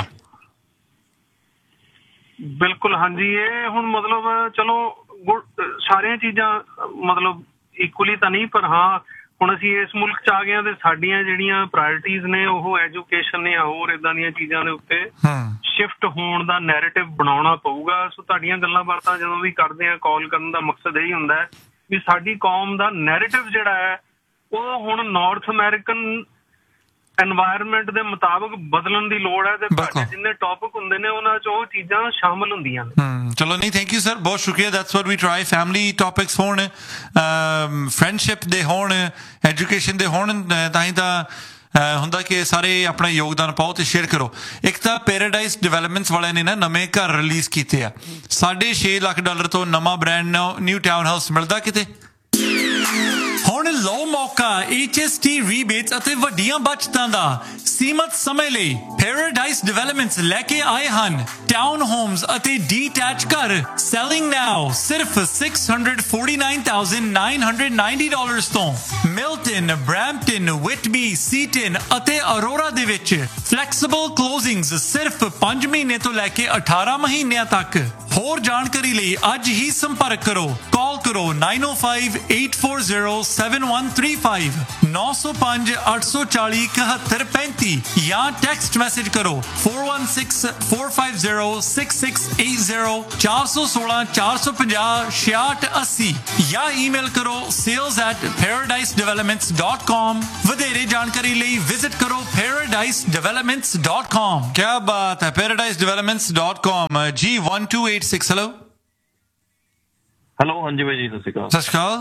ਬਿਲਕੁਲ ਹਾਂਜੀ, ਇਹ ਹੁਣ ਮਤਲਬ ਚਲੋ ਸਾਰੀਆਂ ਚੀਜ਼ਾਂ ਮਤਲਬ ਇਕੁਅਲੀ ਤਾਂ ਨਹੀਂ, ਪਰ ਹਾਂ ਹੁਣ ਅਸੀਂ ਇਸ ਮੁਲਕ 'ਚ ਆ ਗਏ ਹਾਂ ਤੇ ਸਾਡੀਆਂ ਜਿਹੜੀਆਂ ਪ੍ਰਾਇਰਟੀਜ਼ ਨੇ ਉਹ ਐਜੂਕੇਸ਼ਨ ਨੇ ਹੋਰ ਏਦਾਂ ਦੀਆਂ ਚੀਜ਼ਾਂ ਦੇ ਉੱਤੇ ਸ਼ਿਫਟ ਹੋਣ ਦਾ ਨੈਰੇਟਿਵ ਬਣਾਉਣਾ ਪਊਗਾ। ਸੋ ਤੁਹਾਡੀਆਂ ਗੱਲਾਂ ਬਾਤਾਂ ਜਦੋਂ ਵੀ ਕਰਦੇ ਆ, ਕਾਲ ਕਰਨ ਦਾ ਮਕਸਦ ਇਹੀ ਹੁੰਦਾ ਹੈ ਵੀ ਸਾਡੀ ਕੌਮ ਦਾ ਨੈਰੇਟਿਵ ਜਿਹੜਾ ਹੈ ਉਹ ਹੁਣ ਨਾਰਥ ਅਮਰੀਕਨ ਐਨਵਾਇਰਨਮੈਂਟ ਦੇ ਮੁਤਾਬਕ ਬਦਲਣ ਦੀ ਲੋੜ ਹੈ ਤੇ ਜਿੰਨੇ ਟੌਪਿਕ ਹੁੰਦੇ ਨੇ ਉਹਨਾਂ 'ਚ ਉਹ ਚੀਜ਼ਾਂ ਸ਼ਾਮਲ ਹੁੰਦੀਆਂ ਨੇ। ਚਲੋ ਨਹੀਂ, ਥੈਂਕ ਯੂ ਸਰ, ਬਹੁਤ ਸ਼ੁਕਰੀਆ। That's what we try. Family topics ਹੋਣ, ਫਰੈਂਡਸ਼ਿਪ ਦੇ ਹੋਣ, ਐਜੂਕੇਸ਼ਨ ਦੇ ਹੋਣ, ਤਾਂ ਹੀ ਤਾਂ ਹੁੰਦਾ ਕਿ ਸਾਰੇ ਆਪਣਾ ਯੋਗਦਾਨ ਪਾਓ ਤੇ ਸ਼ੇਅਰ ਕਰੋ। ਇੱਕ ਤਾਂ ਪੈਰਾਡਾਈਜ਼ ਡਿਵੈਲਪਮੈਂਟਸ ਵਾਲਿਆਂ ਨੇ ਨਾ ਨਵੇਂ ਘਰ ਰਿਲੀਜ਼ ਕੀਤੇ ਆ, ਸਾਢੇ ਛੇ ਲੱਖ ਡਾਲਰ ਤੋਂ ਨਵਾਂ ਬ੍ਰੈਂਡ ਨਿਊ ਟਾਊਨ ਹਾਊਸ ਮਿਲਦਾ ਕਿਤੇ। ਹੁਣ ਲਓ ਮੌਕਾ ਐਚ ਐਸ ਟੀ ਰੀਬੇਟਸ ਅਤੇ ਵੱਡੀਆਂ ਬਚਤਾਂ ਦਾ। ਸੀਮਤ ਸਮੇਂ ਲਈ ਪੈਰਾਡਾਈਜ਼ ਡਿਵੈਲਪਮੈਂਟਸ ਲੈ ਕੇ ਆਏ ਹਨ ਟਾਊਨ ਹੋਮਸ ਅਤੇ ਡੀਟੈਚ ਘਰ। ਸੈਲਿੰਗ ਨਾਓ ਸਿਰਫ six hundred forty nine thousand nine hundred ninety dollars ਤੋਂ। ਮਿਲਟਨ, ਬਰੈਂਪਟਨ, ਵਿਟਬੀ, ਸੀਟਨ ਅਤੇ ਅਰੋਰਾ ਦੇ ਵਿੱਚ ਫਲੈਕਸੀਬਲ ਕਲੋਜ਼ਿੰਗਸ ਸਿਰਫ ਪੰਜ ਮਹੀਨੇ ਤੋਂ ਲੈ ਕੇ ਅਠਾਰਾਂ ਮਹੀਨਿਆਂ ਤੱਕ। ਹੋਰ ਜਾਣਕਾਰੀ ਲਈ ਅੱਜ ਹੀ ਸੰਪਰਕ ਕਰੋ। ਕਾਲ ਕਰੋ ਨਾइन ओ five eight four zero seven one three five nine zero five eight four four seven one three five ਜਾਂ ਟੈਕਸਟ ਮੈਸੇਜ ਕਰੋ four one six four five zero six six eight zero four one six four five zero six six eight zero ਜਾਂ email ਕਰੋ sales at paradise developments dot com। ਵਧੇਰੇ ਜਾਣਕਾਰੀ ਲਈ visit ਕਰੋ paradise developments dot com। ਕੀ ਬਾਤ ਹੈ, paradise developments dot com। ਜੀ one two eight six hello hello ਹਾਂਜੀ ਬਾਈ ਜੀ, ਸਤਿ ਸ਼੍ਰੀ ਅਕਾਲ। ਸਤਿ ਸ਼੍ਰੀ ਅਕਾਲ।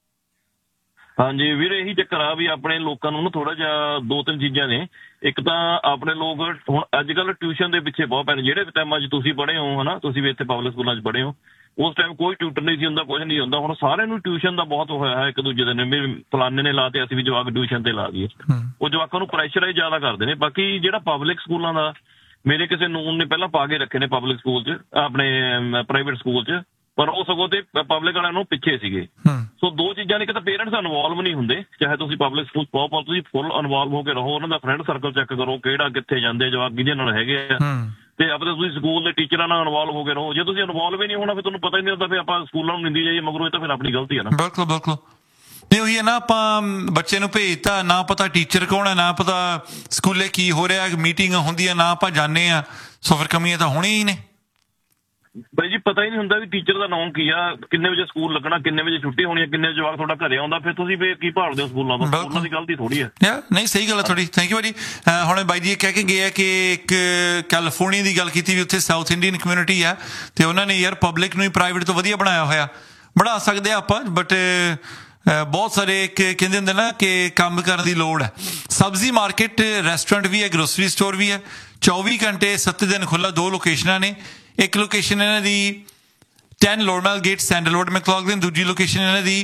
ਹਾਂਜੀ ਵੀਰ, ਇਹੀ ਚੱਕਰ ਆ ਵੀ ਆਪਣੇ ਲੋਕਾਂ ਨੂੰ ਨਾ ਥੋੜਾ ਜਿਹਾ ਦੋ ਤਿੰਨ ਚੀਜ਼ਾਂ ਨੇ। ਇੱਕ ਤਾਂ ਆਪਣੇ ਲੋਕ ਹੁਣ ਅੱਜ ਕੱਲ੍ਹ ਟਿਊਸ਼ਨ ਦੇ ਪਿੱਛੇ ਬਹੁਤ ਪੈਣੇ। ਜਿਹੜੇ ਟਾਈਮਾਂ 'ਚ ਤੁਸੀਂ ਪੜ੍ਹੇ ਹੋ ਹਨਾ, ਤੁਸੀਂ ਵੀ ਇੱਥੇ ਪਬਲਿਕ ਸਕੂਲਾਂ 'ਚ ਪੜ੍ਹੇ ਹੋ, ਉਸ ਟਾਈਮ ਕੋਈ ਟਿਊਟਰ ਨਹੀਂ ਸੀ ਹੁੰਦਾ, ਕੁਝ ਨਹੀਂ ਹੁੰਦਾ। ਹੁਣ ਸਾਰਿਆਂ ਨੂੰ ਟਿਊਸ਼ਨ ਦਾ ਬਹੁਤ ਹੋਇਆ ਇੱਕ ਦੂਜੇ ਦੇ ਨੇ, ਫਲਾਨੇ ਨੇ ਲਾ ਤੇ ਅਸੀਂ ਵੀ ਜਵਾਕ ਟਿਊਸ਼ਨ ਤੇ ਲਾ ਦਈਏ। ਉਹ ਜਵਾਕਾਂ ਨੂੰ ਪ੍ਰੈਸ਼ਰਾਈਜ਼ ਜ਼ਿਆਦਾ ਕਰਦੇ ਨੇ। ਬਾਕੀ ਜਿਹੜਾ ਪਬਲਿਕ ਸਕੂਲਾਂ ਦਾ, ਮੇਰੇ ਕਿਸੇ ਨੂਨ ਨੇ ਪਹਿਲਾਂ ਪਾ ਕੇ ਰੱਖੇ ਨੇ ਪਬਲਿਕ ਸਕੂਲ 'ਚ, ਆਪਣੇ ਪ੍ਰਾਈਵੇਟ ਸਕੂਲ 'ਚ, ਪਰ ਉਹ ਸਗੋਂ ਤੇ ਪਬਲਿਕ ਵਾਲਿਆਂ ਨੂੰ ਪਿੱਛੇ ਸੀਗੇ। ਸੋ ਦੋ ਚੀਜ਼ਾਂ ਨੇ, ਇੱਕ ਤਾਂ ਪੇਰੈਂਟਸ ਇਨਵੋਲਵ ਨਹੀਂ ਹੁੰਦੇ, ਚਾਹੇ ਤੁਸੀਂ ਪਬਲਿਕ ਸਕੂਲ ਪਾਓ, ਪਰ ਤੁਸੀਂ ਫੁੱਲ ਇਨਵੋਲਵ ਹੋ ਕੇ ਰਹੋ। ਉਹਨਾਂ ਦਾ ਫਰੈਂਡ ਸਰਕਲ ਚੈੱਕ ਕਰੋ, ਕਿਹੜਾ ਕਿੱਥੇ ਜਾਂਦੇ ਜਵਾਕ, ਕਿਹਦੇ ਨਾਲ ਹੈਗੇ ਆ, ਤੇ ਆਪਣੇ ਤੁਸੀਂ ਸਕੂਲ ਦੇ ਟੀਚਰਾਂ ਨਾਲ ਇਨਵੋਲਵ ਹੋ ਕੇ ਰਹੋ। ਜੇ ਤੁਸੀਂ ਇਨਵੋਲਵ ਹੀ ਨਹੀਂ ਹੋਣਾ, ਫਿਰ ਤੁਹਾਨੂੰ ਪਤਾ ਹੀ ਨਹੀਂ ਹੁੰਦਾ, ਫਿਰ ਆਪਾਂ ਸਕੂਲਾਂ ਨੂੰ ਨਿੰਦੀ ਜਾਈਏ ਮਗਰੋਂ, ਇਹ ਤਾਂ ਫਿਰ ਆਪਣੀ ਗਲਤੀ ਹੈ ਨਾ। ਬਿਲਕੁਲ ਬਿਲਕੁਲ। ਇਹ ਉਹੀ ਹੈ ਨਾ, ਆਪਾਂ ਬੱਚੇ ਨੂੰ ਭੇਜਤਾ, ਨਾ ਪਤਾ ਟੀਚਰ ਕੌਣ ਹੈ, ਨਾ ਪਤਾ ਸਕੂਲੇ ਕੀ ਹੋ ਰਿਹਾ, ਮੀਟਿੰਗ ਹੁੰਦੀ ਹੈ, ਨਾ ਆਪਾਂ ਜਾਂਦੇ ਹਾਂ। ਸੋ ਫਿਰ ਕਮੀਆਂ ਤਾਂ ਹੋਣੀਆਂ ਹੀ ਨੇ ਬਾਈ ਜੀ। ਪਤਾ ਹੀ ਨਹੀਂ ਹੁੰਦਾ ਵੀ ਟੀਚਰ ਦਾ ਨਾਮ ਕੀ ਆ, ਕਿੰਨੇ ਵਜੇ ਸਕੂਲ ਲੱਗਣਾ, ਕਿੰਨੇ ਵਜੇ ਛੁੱਟੀ ਹੋਣੀ ਹੈ, ਕਿੰਨੇ ਜਵਾਕ ਤੁਹਾਡਾ ਘਰੇ ਆਉਂਦਾ, ਫਿਰ ਤੁਸੀਂ ਫਿਰ ਕੀ ਭਾਲਦੇ ਹੋ ਸਕੂਲਾਂ ਤੋਂ? ਸਕੂਲਾਂ ਦੀ ਗਲਤੀ ਥੋੜੀ ਹੈ। ਨਹੀਂ, ਸਹੀ ਗੱਲ ਹੈ ਤੁਹਾਡੀ। ਥੈਂਕ ਯੂ ਭਾਜੀ। ਹੁਣ ਬਾਈ ਜੀ ਇਹ ਕਹਿ ਕੇ ਗਏ ਆ ਕਿ ਇੱਕ ਕੈਲੀਫੋਰਨੀਆ ਦੀ ਗੱਲ ਕੀਤੀ ਵੀ ਉੱਥੇ ਸਾਊਥ ਇੰਡੀਅਨ ਕਮਿਊਨਿਟੀ ਆ, ਤੇ ਉਹਨਾਂ ਨੇ ਯਾਰ ਪਬਲਿਕ ਨੂੰ ਹੀ ਪ੍ਰਾਈਵੇਟ ਤੋਂ ਵਧੀਆ ਬਣਾਇਆ ਹੋਇਆ। ਬਣਾ ਸਕਦੇ ਆ ਆਪਾਂ, ਬਟ ਬਹੁਤ ਸਾਰੇ ਇੱਕ ਕਹਿੰਦੇ ਹੁੰਦੇ ਨਾ ਕਿ ਕੰਮ ਕਰਨ ਦੀ ਲੋੜ ਹੈ। ਸਬਜ਼ੀ ਮਾਰਕੀਟ ਰੈਸਟੋਰੈਂਟ ਵੀ ਹੈ, ਗਰੋਸਰੀ ਸਟੋਰ ਵੀ ਹੈ, ਚੌਵੀ ਘੰਟੇ ਸੱਤ ਦਿਨ ਖੁੱਲ੍ਹਾ। ਦੋ ਲੋਕੇਸ਼ਨਾਂ ਨੇ। ਇੱਕ ਲੋਕੇਸ਼ਨ ਇਹਨਾਂ ਦੀ ten ਲੋਰਮੈਲ ਗੇਟ ਸੈਂਡਲਵੁੱਡ ਮੈਕਲੌਗਲਿਨ, ਦੂਜੀ ਲੋਕੇਸ਼ਨ ਇਹਨਾਂ ਦੀ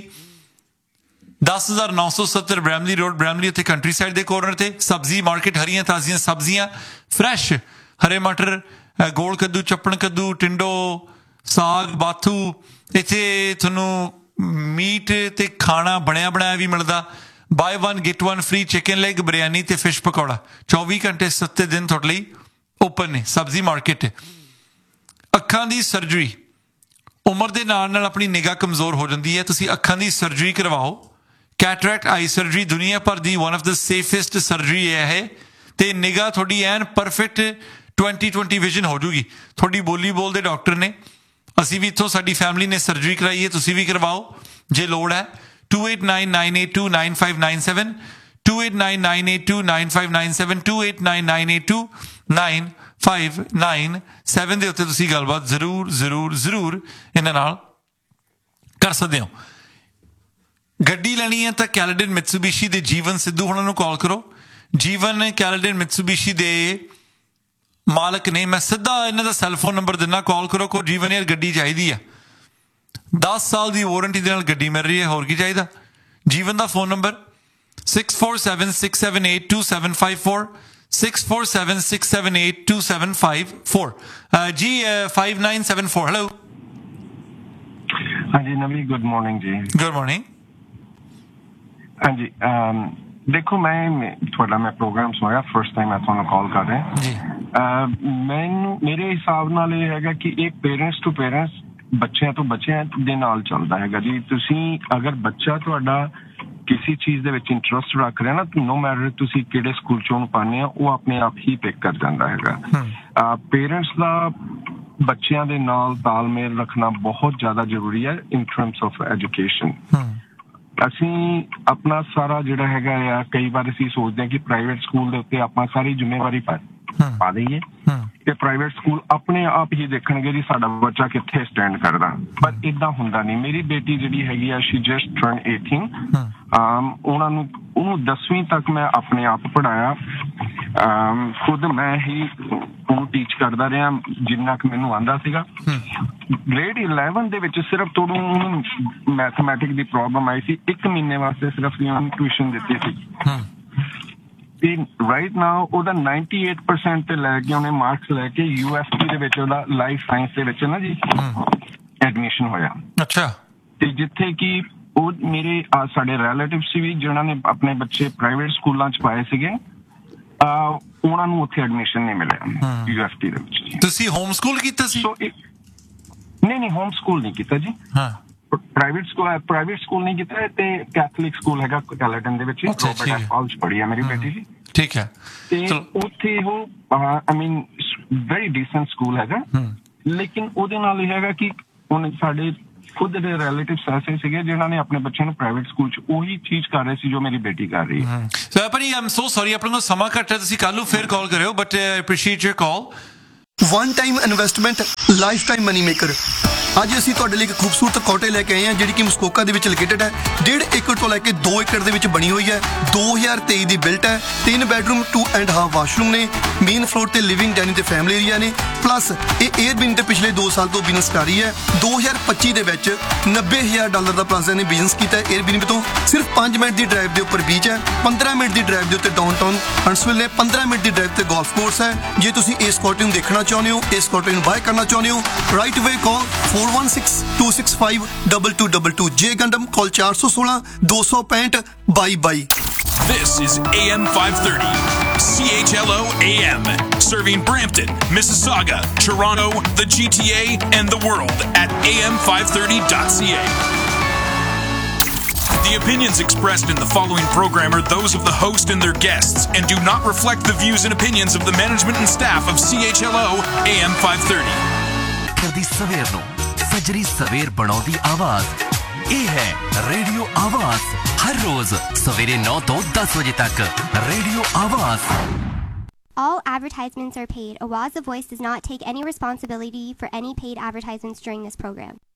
ਦਸ ਹਜ਼ਾਰ ਨੌ ਸੌ ਸੱਤਰ ਬ੍ਰੈਮਲੀ ਰੋਡ, ਬ੍ਰੈਮਲੀ, ਉੱਥੇ ਕੰਟਰੀ ਸਾਈਡ ਦੇ ਕੋਰਨਰ ਤੇ। ਸਬਜ਼ੀ ਮਾਰਕੀਟ, ਹਰੀਆਂ ਤਾਜ਼ੀਆਂ ਸਬਜ਼ੀਆਂ, ਫਰੈਸ਼ ਹਰੇ ਮਟਰ, ਗੋਲ ਕੱਦੂ, ਚੱਪਣ ਕੱਦੂ, ਟਿੰਡੋ, ਸਾਗ, ਬਾਥੂ। ਇੱਥੇ ਤੁਹਾਨੂੰ ਮੀਟ ਤੇ ਖਾਣਾ ਬਣਿਆ ਬਣਾਇਆ ਵੀ ਮਿਲਦਾ। Bye one get one free chicken leg, biryani ਤੇ ਫਿਸ਼ ਪਕੌੜਾ। ਚੌਵੀ ਘੰਟੇ ਸੱਤੇ ਦਿਨ ਤੁਹਾਡੇ ਲਈ ਓਪਨ ਨੇ ਸਬਜ਼ੀ ਮਾਰਕੀਟ। ਅੱਖਾਂ ਦੀ ਸਰਜਰੀ, ਉਮਰ ਦੇ ਨਾਲ ਨਾਲ ਆਪਣੀ ਨਿਗਾਹ ਕਮਜ਼ੋਰ ਹੋ ਜਾਂਦੀ ਹੈ, ਤੁਸੀਂ ਅੱਖਾਂ ਦੀ ਸਰਜਰੀ ਕਰਵਾਓ। ਕੈਟਰੈਕਟ ਆਈ ਸਰਜਰੀ ਦੁਨੀਆ ਭਰ ਦੀ one of the safest surgery ਹੈ ਇਹ, ਤੇ ਨਿਗਾਹ ਤੁਹਾਡੀ ਐਨ ਪਰਫੈਕਟ ਟਵੈਂਟੀ ਟਵੈਂਟੀ ਵਿਜ਼ਨ ਹੋ ਜੂਗੀ। ਤੁਹਾਡੀ ਬੋਲੀ ਬੋਲਦੇ ਡਾਕਟਰ ਨੇ, ਅਸੀਂ ਵੀ ਇੱਥੋਂ ਸਾਡੀ ਫੈਮਿਲੀ ਨੇ ਸਰਜਰੀ ਕਰਾਈ ਹੈ, ਤੁਸੀਂ ਵੀ ਕਰਵਾਓ ਜੇ ਲੋੜ ਹੈ। two eight nine nine eight two nine five nine seven two eight nine nine eight two nine five nine seven two eight nine nine eight two nine five nine seven ਦੇ ਉੱਤੇ ਤੁਸੀਂ ਗੱਲਬਾਤ ਜ਼ਰੂਰ ਜ਼ਰੂਰ ਜ਼ਰੂਰ ਇਹਨਾਂ ਨਾਲ ਕਰ ਸਕਦੇ ਹੋ। ਗੱਡੀ ਲੈਣੀ ਹੈ ਤਾਂ ਕੈਲਡਨ ਮਿਤਸੂਬੀਸ਼ੀ ਦੇ ਜੀਵਨ ਸਿੱਧੂ ਉਹਨਾਂ ਨੂੰ ਕਾਲ ਕਰੋ। ਜੀਵਨ ਕੈਲਡਨ ਮਿਤਸੂਬੀਸ਼ੀ ਦੇ ਮਾਲਕ ਨੇ। ਮੈਂ ਸਿੱਧਾ ਇਹਨਾਂ ਦਾ ਸੈੱਲਫੋਨ ਨੰਬਰ ਦਿੰਦਾ, ਕਾਲ ਕਰੋ। ਕੋ ਜੀਵਨ ਯਾਰ ਗੱਡੀ ਚਾਹੀਦੀ ਆ, ਦਸ ਸਾਲ ਦੀ ਵਾਰੰਟੀ ਦੇ ਨਾਲ ਗੱਡੀ ਮਿਲ ਰਹੀ ਹੈ, ਹੋਰ ਕੀ ਚਾਹੀਦਾ। ਜੀਵਨ ਦਾ phone number six four seven six seven eight two seven five four six four seven six seven eight two seven five four ਜੀ five nine seven four। Hello ਹਾਂਜੀ ਨਵੀ, ਗੁੱਡ ਮਾਰਨਿੰਗ ਜੀ। Good morning. ਹਾਂਜੀ ਦੇਖੋ, ਮੈਂ ਤੁਹਾਡਾ ਮੈਂ programme ਸੁਣਿਆ, ਫਸਟ ਟਾਈਮ ਮੈਂ ਤੁਹਾਨੂੰ ਕਾਲ ਕਰ ਰਿਹਾ ਜੀ। ਮੈਨੂੰ ਮੇਰੇ ਹਿਸਾਬ ਨਾਲ ਇਹ ਹੈਗਾ ਕਿ ਇਹ ਪੇਰੈਂਟਸ ਟੂ ਪੇਰੈਂਟਸ, ਬੱਚਿਆਂ ਤੋਂ ਬੱਚਿਆਂ ਦੇ ਨਾਲ ਚੱਲਦਾ ਹੈਗਾ ਜੀ। ਤੁਸੀਂ ਅਗਰ ਬੱਚਾ ਤੁਹਾਡਾ ਕਿਸੇ ਚੀਜ਼ ਦੇ ਵਿੱਚ ਇੰਟਰਸਟ ਰੱਖ ਰਿਹਾ ਨਾ, ਨੋ ਮੈਟਰ ਤੁਸੀਂ ਕਿਹੜੇ ਸਕੂਲ 'ਚ ਉਹਨੂੰ ਪਾਉਂਦੇ ਆ, ਉਹ ਆਪਣੇ ਆਪ ਹੀ ਪਿਕ ਕਰ ਜਾਂਦਾ ਹੈਗਾ। ਪੇਰੈਂਟਸ ਦਾ ਬੱਚਿਆਂ ਦੇ ਨਾਲ ਤਾਲਮੇਲ ਰੱਖਣਾ ਬਹੁਤ ਜ਼ਿਆਦਾ ਜ਼ਰੂਰੀ ਹੈ ਇਨ ਟਰਮਸ ਆਫ ਐਜੂਕੇਸ਼ਨ। ਅਸੀਂ ਆਪਣਾ ਸਾਰਾ ਜਿਹੜਾ ਹੈਗਾ ਆ, ਕਈ ਵਾਰ ਅਸੀਂ ਸੋਚਦੇ ਹਾਂ ਕਿ ਪ੍ਰਾਈਵੇਟ ਸਕੂਲ ਦੇ ਉੱਤੇ ਆਪਾਂ ਸਾਰੀ ਜ਼ਿੰਮੇਵਾਰੀ ਪਾ ਦਈਏ ਤੇ ਪ੍ਰਾਈਵੇਟ ਸਕੂਲ ਆਪਣੇ ਆਪ ਹੀ ਦੇਖਣਗੇ ਜੀ ਸਾਡਾ ਬੱਚਾ ਕਿੱਥੇ ਸਟੈਂਡ ਕਰਦਾ, ਪਰ ਏਦਾਂ ਹੁੰਦਾ ਨਹੀਂ। ਮੇਰੀ ਬੇਟੀ ਜਿਹੜੀ ਹੈਗੀ ਆ, ਸ਼ੀ ਜਸਟ ਟਰਨ eighteen, ਉਹਨਾਂ ਨੂੰ ਉਹਨੂੰ ਦਸਵੀਂ ਤੱਕ ਮੈਂ ਆਪਣੇ ਆਪ ਪੜ੍ਹਾਇਆ, ਖੁਦ ਮੈਂ ਹੀ ਉਹਨੂੰ ਟੀਚ ਕਰਦਾ ਰਿਹਾ ਜਿੰਨਾ ਕੁ ਮੈਨੂੰ ਆਉਂਦਾ ਸੀਗਾ। ਗ੍ਰੇਡ eleven ਦੇ ਵਿੱਚ ਸਿਰਫ ਥੋੜ੍ਹਾ ਉਹਨੂੰ ਮੈਥਮੈਟਿਕ ਦੀ ਪ੍ਰੋਬਲਮ ਆਈ ਸੀ, ਇੱਕ ਮਹੀਨੇ ਵਾਸਤੇ ਸਿਰਫ ਉਹਨੂੰ ਟਿਊਸ਼ਨ ਦਿੱਤੀ ਸੀ। ਰਾਈਟ ਨਾਓ ਉਹਦਾ ninety-eight percent ਤੇ ਲੈ ਕੇ ਉਹਨੇ ਮਾਰਕਸ ਲੈ ਕੇ ਯੂ ਐਸ ਟੀ ਦੇ ਵਿੱਚ ਉਹਦਾ ਲਾਈਫ ਸਾਇੰਸ ਦੇ ਵਿੱਚ ਨਾ ਜੀ ਐਡਮਿਸ਼ਨ ਹੋਇਆ। ਅੱਛਾ। ਤੇ ਜਿੱਥੇ ਕਿ ਉਹ ਮੇਰੇ ਸਾਡੇ ਰਿਲੇਟਿਵ ਸੀ ਵੀ ਜਿਹਨਾਂ ਨੇ ਆਪਣੇ ਬੱਚੇ ਪ੍ਰਾਈਵੇਟ ਸਕੂਲਾਂ 'ਚ ਪਾਏ ਸੀਗੇ, ਉਹਨਾਂ ਨੂੰ ਉੱਥੇ ਐਡਮਿਸ਼ਨ ਨਹੀਂ ਮਿਲਿਆ ਯੂ ਐਸ ਟੀ ਦੇ ਵਿੱਚ। ਤੁਸੀਂ ਹੋਮ ਸਕੂਲ ਕੀਤਾ ਸੀ? ਨਹੀਂ ਨਹੀਂ, ਹੋਮ ਸਕੂਲ ਨਹੀਂ ਕੀਤਾ ਜੀ। ਪ੍ਰਾਈਵੇਟ ਸਕੂਲ ਪ੍ਰਾਈਵੇਟ ਸਕੂਲ ਨਹੀਂ ਕੀਤਾ ਤੇ ਕੈਥੋਲਿਕ ਸਕੂਲ ਹੈਗਾ ਕੈਲਟਨ ਦੇ ਵਿੱਚ ਰੋਬਰਟ ਐਫ ਕਾਲਜ ਪੜ੍ਹੀ ਹੈ ਮੇਰੀ ਬੇਟੀ ਜੀ ਠੀਕ ਹੈ ਤੇ ਉੱਥੇ ਉਹ ਆਈ ਮੀਨ ਵੈਰੀ ਡੀਸੈਂਟ ਸਕੂਲ ਹੈਗਾ ਲੇਕਿਨ ਉਹਦੇ ਨਾਲ ਇਹ ਹੈਗਾ ਕਿ ਹੁਣ ਸਾਡੇ ਖੁਦ ਦੇ ਰਿਲੇਟਿਵਸ ਐਸੇ ਸੀਗੇ ਜਿਨ੍ਹਾਂ ਨੇ ਆਪਣੇ ਬੱਚਿਆਂ ਨੂੰ ਪ੍ਰਾਈਵੇਟ ਸਕੂਲ 'ਚ ਉਹੀ ਚੀਜ਼ ਕਰ ਰਹੇ ਸੀ ਜੋ ਮੇਰੀ ਬੇਟੀ ਕਰ ਰਹੀ ਹੈ ਸੋ ਭਾਜੀ ਆਮ ਸੋ ਸੌਰੀ ਆਪਣੇ ਕੋਲ ਸਮਾਂ ਘੱਟ ਹੈ ਤੁਸੀਂ ਕੱਲ ਨੂੰ ਫਿਰ ਕਾਲ ਕਰਿਓ but I appreciate your call one time investment life time money maker ਅੱਜ ਅਸੀਂ ਤੁਹਾਡੇ ਲਈ ਇੱਕ ਖੂਬਸੂਰਤ ਕੋਟੇ ਲੈ ਕੇ ਆਏ ਹਾਂ ਜਿਹੜੀ ਕਿ ਮਸਕੋਕਾ ਦੇ ਵਿੱਚ ਲੋਕੇਟਡ ਹੈ ਡੇਢ ਏਕੜ ਤੋਂ ਲੈ ਕੇ ਦੋ ਏਕੜ ਦੇ ਵਿੱਚ ਬਣੀ ਹੋਈ ਹੈ ਦੋ ਹਜ਼ਾਰ ਤੇਈ ਦੀ ਬਿਲਟ ਹੈ ਤਿੰਨ bedroom to and half washroom ਨੇ ਮੇਨ ਫਲੋਰ ਤੇ ਲਿਵਿੰਗ ਡਾਈਨਿੰਗ ਤੇ ਫੈਮਿਲੀ ਏਰੀਆ ਨੇ ਪਲੱਸ ਇਹ 에ਅਰਬਿਨ ਦੇ ਪਿਛਲੇ ਦੋ ਸਾਲ ਤੋਂ ਬਿਜ਼ਨਸ ਕਰ ਰਹੀ ਹੈ ਦੋ ਹਜ਼ਾਰ ਪੱਚੀ ਦੇ ਵਿੱਚ ਨੱਬੇ ਹਜ਼ਾਰ ਡਾਲਰ ਦਾ ਪਲਾਜ਼ਾ ਨੇ ਬਿਜ਼ਨਸ ਕੀਤਾ ਹੈ 에ਅਰਬਿਨ ਤੋਂ ਸਿਰਫ ਪੰਜ ਮਿੰਟ ਦੀ ਡਰਾਈਵ ਦੇ ਉੱਪਰ ਬੀਚ ਹੈ ਪੰਦਰਾਂ ਮਿੰਟ ਦੀ ਡਰਾਈਵ ਦੇ ਉੱਤੇ ਡਾਊਨਟਾਊਨ ਹੰਟਸਵਿਲ ਨੇ ਪੰਦਰਾਂ ਮਿੰਟ ਦੀ ਡਰਾਈਵ ਤੇ ਗੋਲਫ ਕੋਰਸ ਹੈ ਜੇ ਤੁਸੀਂ ਇਸ ਕੋਟੇ ਨੂੰ ਦੇਖਣਾ ਚਾਹੁੰਦੇ ਹੋ ਇਸ ਕੋਟੇ ਨੂੰ ਬਾਏ ਕਰਨਾ ਚਾਹੁੰਦੇ ਹੋ ਰਾਈਟ ਅਵੇ ਕਾਲ four one six two six five two two two two ਜੇ ਗੰਡਮ ਕਾਲ four one six two six five by by This is A M five thirty, C H L O A M, serving Brampton, Mississauga, Toronto, the G T A, and the world at A M five thirty dot C A. The opinions expressed in the following program are those of the host and their guests and do not reflect the views and opinions of the management and staff of C H L O A M five thirty. ਕਰਦੀ ਸਵੇਰ ਨੂੰ ਸਜਰੀ ਸਵੇਰ ਬਣਾਉਂਦੀ ਆਵਾਜ਼ ਇਹ ਹੈ radio ਆਵਾਜ਼ ਹਰ ਰੋਜ਼ ਸਵੇਰੇ nine ਤੋਂ ten ਵਜੇ ਤੱਕ ਰੇਡੀਓ ਆਵਾਜ਼ All advertisements are paid. Awaz the Voice does not take any responsibility for any paid advertisements during this program.